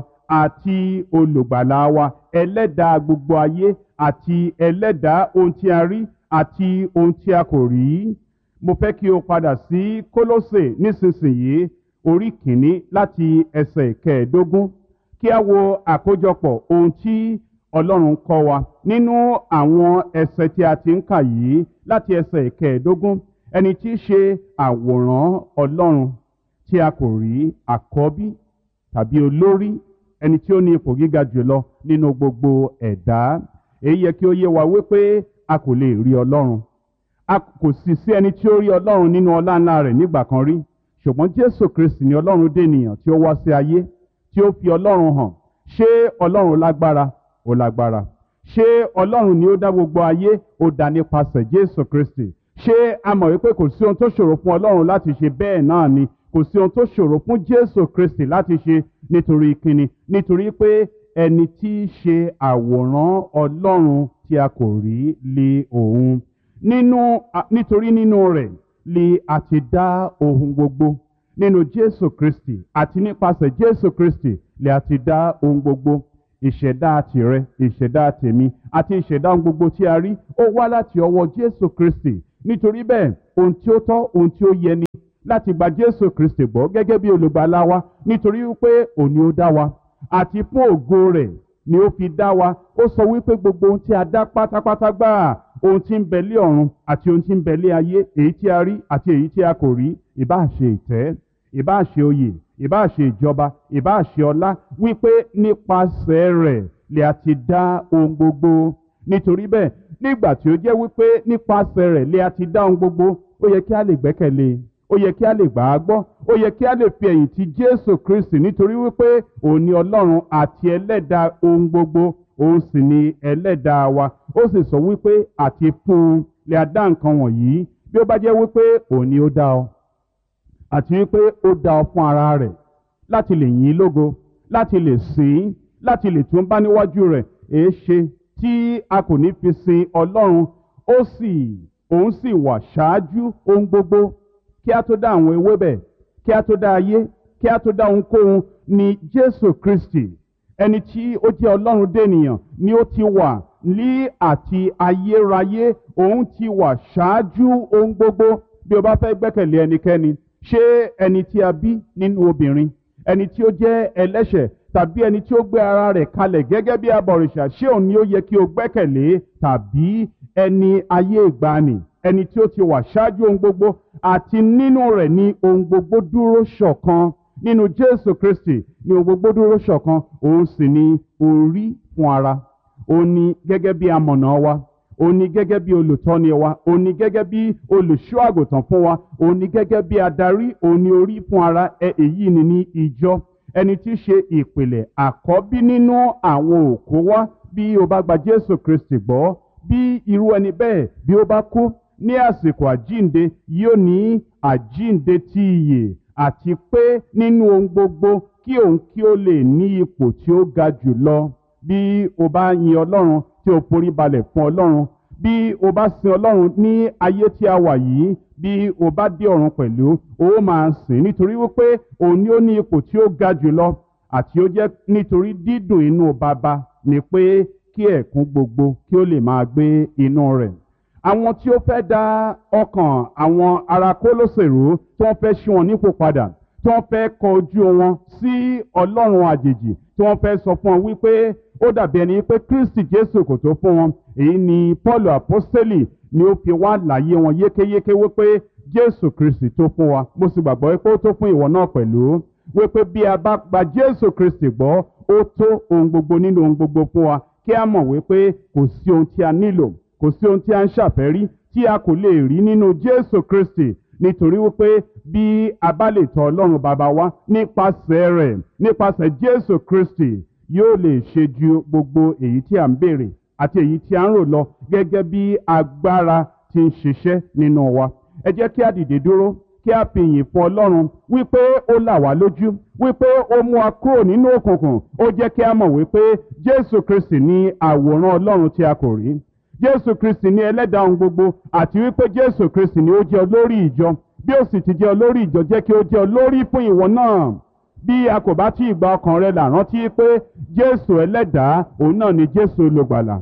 àti olùgbàlà wa, ẹlẹ́dàá gbogbo ayé àti ẹlẹ́dàá ohun tí a rí àti ohun tí a kò rí. Mo fẹ́ kí o padà sí Kólósè nísinsìnyí orí kìíní láti ẹsẹ̀ ìkẹẹ̀ẹ́dógún, kí a wo àkójọpọ̀ ohun tí Ọlọ́run kọ́ wa nínú àwọn ẹsẹ̀ tí a ti ń kà yìí láti ẹsẹ̀ ìkẹẹ̀ẹ́dógún. Ẹni tí í ṣe àwòrán Ọlọ́run tí a kò rí, àkọ́bí tàbí olórí, ẹni tí ó ní ipò gíga jùlọ nínú gbogbo ẹ̀dá. Èyí yẹ kí ó yé wa wípé a kò lè rí Ọlọ́run. A kò sì sí ẹni tí ó rí Ọlọ́run nínú ọlá ńlá rẹ̀ nígbà kan rí. Ṣùgbọ́n Jésù Kristi ni Ọlọ́run dé ènìyàn tí ó wá sí ayé, tí ó fi Ọlọ́run hàn. Ṣé Ọlọ́run lágbára? Ó lágbára. Ṣé Ọlọ́run ni ó dá gbogbo ayé? Ó dá nípasẹ̀ Jésù Kristi. Ṣé a mọ̀ wípé kò sí ohun tó ṣòro fún Ọlọ́run láti ṣe? Bẹ́ẹ̀ náà ni kò sí ohun tó ṣòro fún Jésù Kristi láti ṣe. Nítorí kíni? Nítorí pé ẹni tí í ṣe àwòrán Ọlọ́run tí a kò rí lé òun. Nínú nítorí nínú rẹ̀ lè a ti dá ohun gbogbo. Nínú Jésù Kristi àti nípasẹ̀ Jésù Kristi lè a ti dá ohun gbogbo. Ìṣẹ̀dá tìrẹ, ìṣẹ̀dá tèmi àti ìṣẹ̀dá ohun gbogbo tí a rí, ó wá láti ọwọ́ Jésù Kristi. Nítorí bẹ́ẹ̀, ohun tí ó tọ́, ohun tí ó yẹ ni láti gba Jésù Kristi gbọ́ gẹ́gẹ́ bí olùgbàlà wa, nítorí wípé òun ni ó dá wa àti fún ògo rẹ̀ ni ó fi dá wa. Ó sọ wípé gbogbo ohun tí a dá pátápátá gbáà, ohun tí ń bẹ lé ọ̀run àti ohun tí ń bẹ lé ayé, èyí tí a rí àti èyí tí a kò rí, ìbá ṣe ìtẹ́, ìbá ṣe oyè, ìbá ṣe ìjọba, ìbá ṣe ọlá, wípé nípasẹ̀ rẹ̀ lè a ti dá ohun gbogbo. Nítorí bẹ́ẹ̀, nígbà tí ó jẹ́ wípé nípasẹ̀ rẹ̀ lé a ti dá ohun gbogbo, ó yẹ kí a lè gbẹ́kẹ̀lé, ó yẹ kí a lè gbà á gbọ́, ó yẹ kí a lè fi ẹ̀yìn tì Jésù Kristi nítorí wípé òun ni Ọlọ́run àti ẹlẹ́dàá ohun gbogbo, òun sì ni ẹlẹ́dàá wa. Ó sì sọ wípé àti fún un lè a dá nǹkan wọ̀nyí, bí ó bá jẹ́ wípé òun ni ó dá ọ, àti wípé ó dá ọ fún ara rẹ̀ láti lè yìn ín lógo, láti lè sìn ín, láti lè tún bá níwájú rẹ̀. Èé ṣe tí a kò ní fi sin Ọlọ́run? Ó sì òun sì wà ṣáájú ohun gbogbo. Kí a tó dá àwọn ewébẹ̀, kí a tó dá ayé, kí a tó dá ohunkóhun, ni Jésù Kristi, ẹni tí ó jẹ́ Ọlọ́run dènìyàn, ni ó ti wà ní àti ayérayé. Òun ti wà ṣáájú ohun gbogbo. Bí o bá fẹ́ gbẹ́kẹ̀lé ẹnikẹ́ni, ṣé ẹni tí a bí nínú obìnrin, ẹni tí ó jẹ́ ẹlẹ́ṣẹ̀, tàbí ẹni tí ó gbé ara rẹ̀ kalẹ̀ gẹ́gẹ́ bí abọ̀rìṣà, ṣé òun ni ó yẹ kí o gbẹ́kẹ̀lé? Tàbí ẹni ayé ìgbàanì, ẹni tí ó ti wà ṣáájú ohun gbogbo, àti nínú rẹ̀ ni ohun gbogbo dúró ṣọ̀kan. Nínú Jésù Kristi ni ohun gbogbo dúró ṣọ̀kan. Òun sì ni orí fún ara. Òun ni gẹ́gẹ́ bí amọ̀nà wa. Òun ni gẹ́gẹ́ bí olùtọ́ni wa. Òun ni gẹ́gẹ́ bí olùṣọ́ àgùntàn fún wa. Òun ni gẹ́gẹ́ bí adarí. Òun ni orí fún ara. Ẹ èyí ni ní ìjọ. Ẹni tí í ṣe ìpìlẹ̀ àkọ́bí nínú àwọn òkú wá. Bí o bá gba Jésù Kristi gbọ́, bí irú ẹni bẹ́ẹ̀ bí ó bá kú ní àsìkò àjínde, yóò ní àjínde ti ìyè, àti pé nínú ohun gbogbo kí òun kí ó lè ní ipò tí ó ga jù lọ. Bí o bá yin Ọlọ́run tí o forí balẹ̀ fún Ọlọ́run, bí o bá sin Ọlọ́run ní ayé tí a wà yìí, bí o bá dé ọ̀run pẹ̀lú, o máa sìn nítorí wípé òun ni ó ní ipò tí ó ga jù lọ, àti ó jẹ́ nítorí dídùn inú Baba ni pé kí ẹ̀kún gbogbo kí ó lè máa gbé inú rẹ̀. Àwọn tí ó fẹ́ dá ọkàn àwọn ará Kólósè rú, tí wọ́n fẹ́ ṣí wọn nípò padà, tí wọ́n fẹ́ kọ ojú wọn sí Ọlọ́run àjèjì, tí wọ́n fẹ́ sọ fún wọn wípé ó dàbí ẹni pé Kristi Jésù kò tó fún wọn. Èyí ni Pọ́ọ̀lù àpọ́sítélì ni ó fi wá láyé wọn yékéyéké wípé Jésù Kristi tó fún wa. Mo sì gbàgbọ́ pé ó tó fún ìwọ náà pẹ̀lú, wípé bí a bá gba Jésù Kristi gbọ́, ó tó ohun gbogbo nínú ohun gbogbo fún wa. Kí a mọ̀ wípé kò sí ohun tí a nílò, kò sí ohun tí a ń ṣàfẹ́rí tí a kò lè rí nínú Jésù Kristi, nítorí wípé bí a bá lè tọ̀ Ọlọ́run Baba wa nípasẹ̀ rẹ̀, nípasẹ̀ Jésù Kristi, yóò lè ṣe ju gbogbo èyí tí a ń béèrè àti èyí tí a ń rò lọ, gẹ́gẹ́ bí agbára tí ń ṣiṣẹ́ nínú wa. Ẹ jẹ́ kí a dìde dúró, kí a fi ìyìn fún Ọlọ́run wípé ó là wá lójú, wípé ó mú wa kúrò nínú òkùnkùn. Ó jẹ́ kí a mọ̀ wípé Jésù Kristi ni àwòrán Ọlọ́run tí a kò rí. Jésù Kristi ni ẹlẹ́dàá ohun gbogbo, àti wípé Jésù Kristi ni ó jẹ́ olórí ìjọ. Bí ó sì ti jẹ́ olórí ìjọ, jẹ́ kí ó jẹ́ olórí fún ìwọ náà. Bí a kò bá tí ì gba ọkàn rẹ là, rántí pé Jésù ẹlẹ́dàá òun náà ni Jésù olùgbàlà.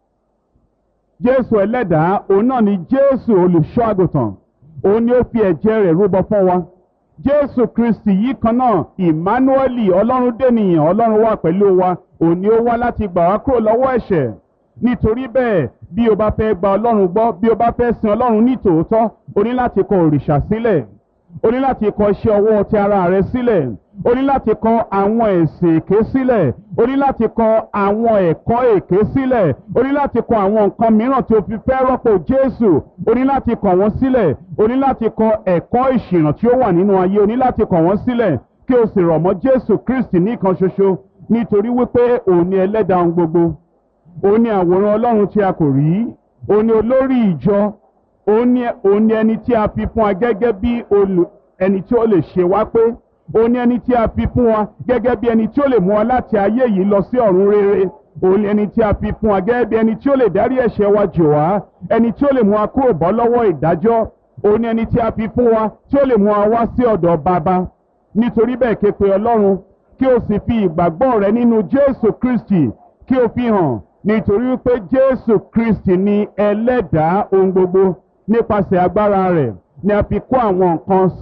Jésù ẹlẹ́dàá òun náà ni Jésù olùṣọ́ àgùntàn. Òun ni ó fi ẹ̀jẹ̀ rẹ̀ rúbọ fún wa. Jésù Kristi yìí kan náà, Ìmánúẹ́lì, Ọlọ́run dènìyàn, Ọlọ́run wà pẹ̀lú wa. Òun ni ó wá láti gbà wá kúrò lọ́wọ́ ẹ̀ṣẹ̀. Nítorí bẹ́ẹ̀, bí o bá fẹ́ gba Ọlọ́run gbọ́, bí o bá fẹ́ sin Ọlọ́run ní tòótọ́, o ní láti kọ òrìṣà sílẹ̀. O ní láti kọ iṣẹ́ ọwọ́ ti ara rẹ sílẹ̀. O ní láti kọ àwọn ẹ̀sìn èké sílẹ̀. O ní láti kọ àwọn ẹ̀kọ́ èké sílẹ̀. O ní láti kọ àwọn nǹkan mìíràn tí o fi fẹ́ rọ́pò Jésù. O ní láti kọ wọ́n sílẹ̀. O ní láti kọ ẹ̀kọ́ ìṣìnà tí ó wà nínú ayé. O ní láti kọ wọ́n sílẹ̀ kí o sì rọ̀ mọ́ Jésù Kristi nìkan ṣoṣo. Nítorí wípé òun ni ẹlẹ́dàá ohun gbogbo. Òun ni àwòrán Ọlọ́run tí a kò rí. Òun ni olórí ìjọ. Òun ni òun ni ẹni tí a fi fún wa gẹ́gẹ́ bí olù ẹni tí ó lè ṣe wá pé. Òun ni ẹni tí a fi fún wa gẹ́gẹ́ bí ẹni tí ó lè mú wa láti ayé yìí lọ sí ọ̀run rere. Òun ni ẹni tí a fi fún wa gẹ́gẹ́ bí ẹni tí ó lè dárí ẹ̀ṣẹ̀ wa jì wá. Ẹni tí ó lè mú wa kúrò bọ́ lọ́wọ́ ìdájọ́. Òun ni ẹni tí a fi fún wa tí ó lè mú wa wá sí ọ̀dọ̀ Baba. Nítorí bẹ́ẹ̀, ké pe Ọlọ́run kí o sì fi ìgbàgbọ́ rẹ nínú Jésù Kristi kí o fi hàn. Nítorí wípé Jésù Kristi ni ẹlẹ́dàá ohun gbogbo. Nípasẹ̀ agbára rẹ̀ ni a fi kó àwọn nǹkan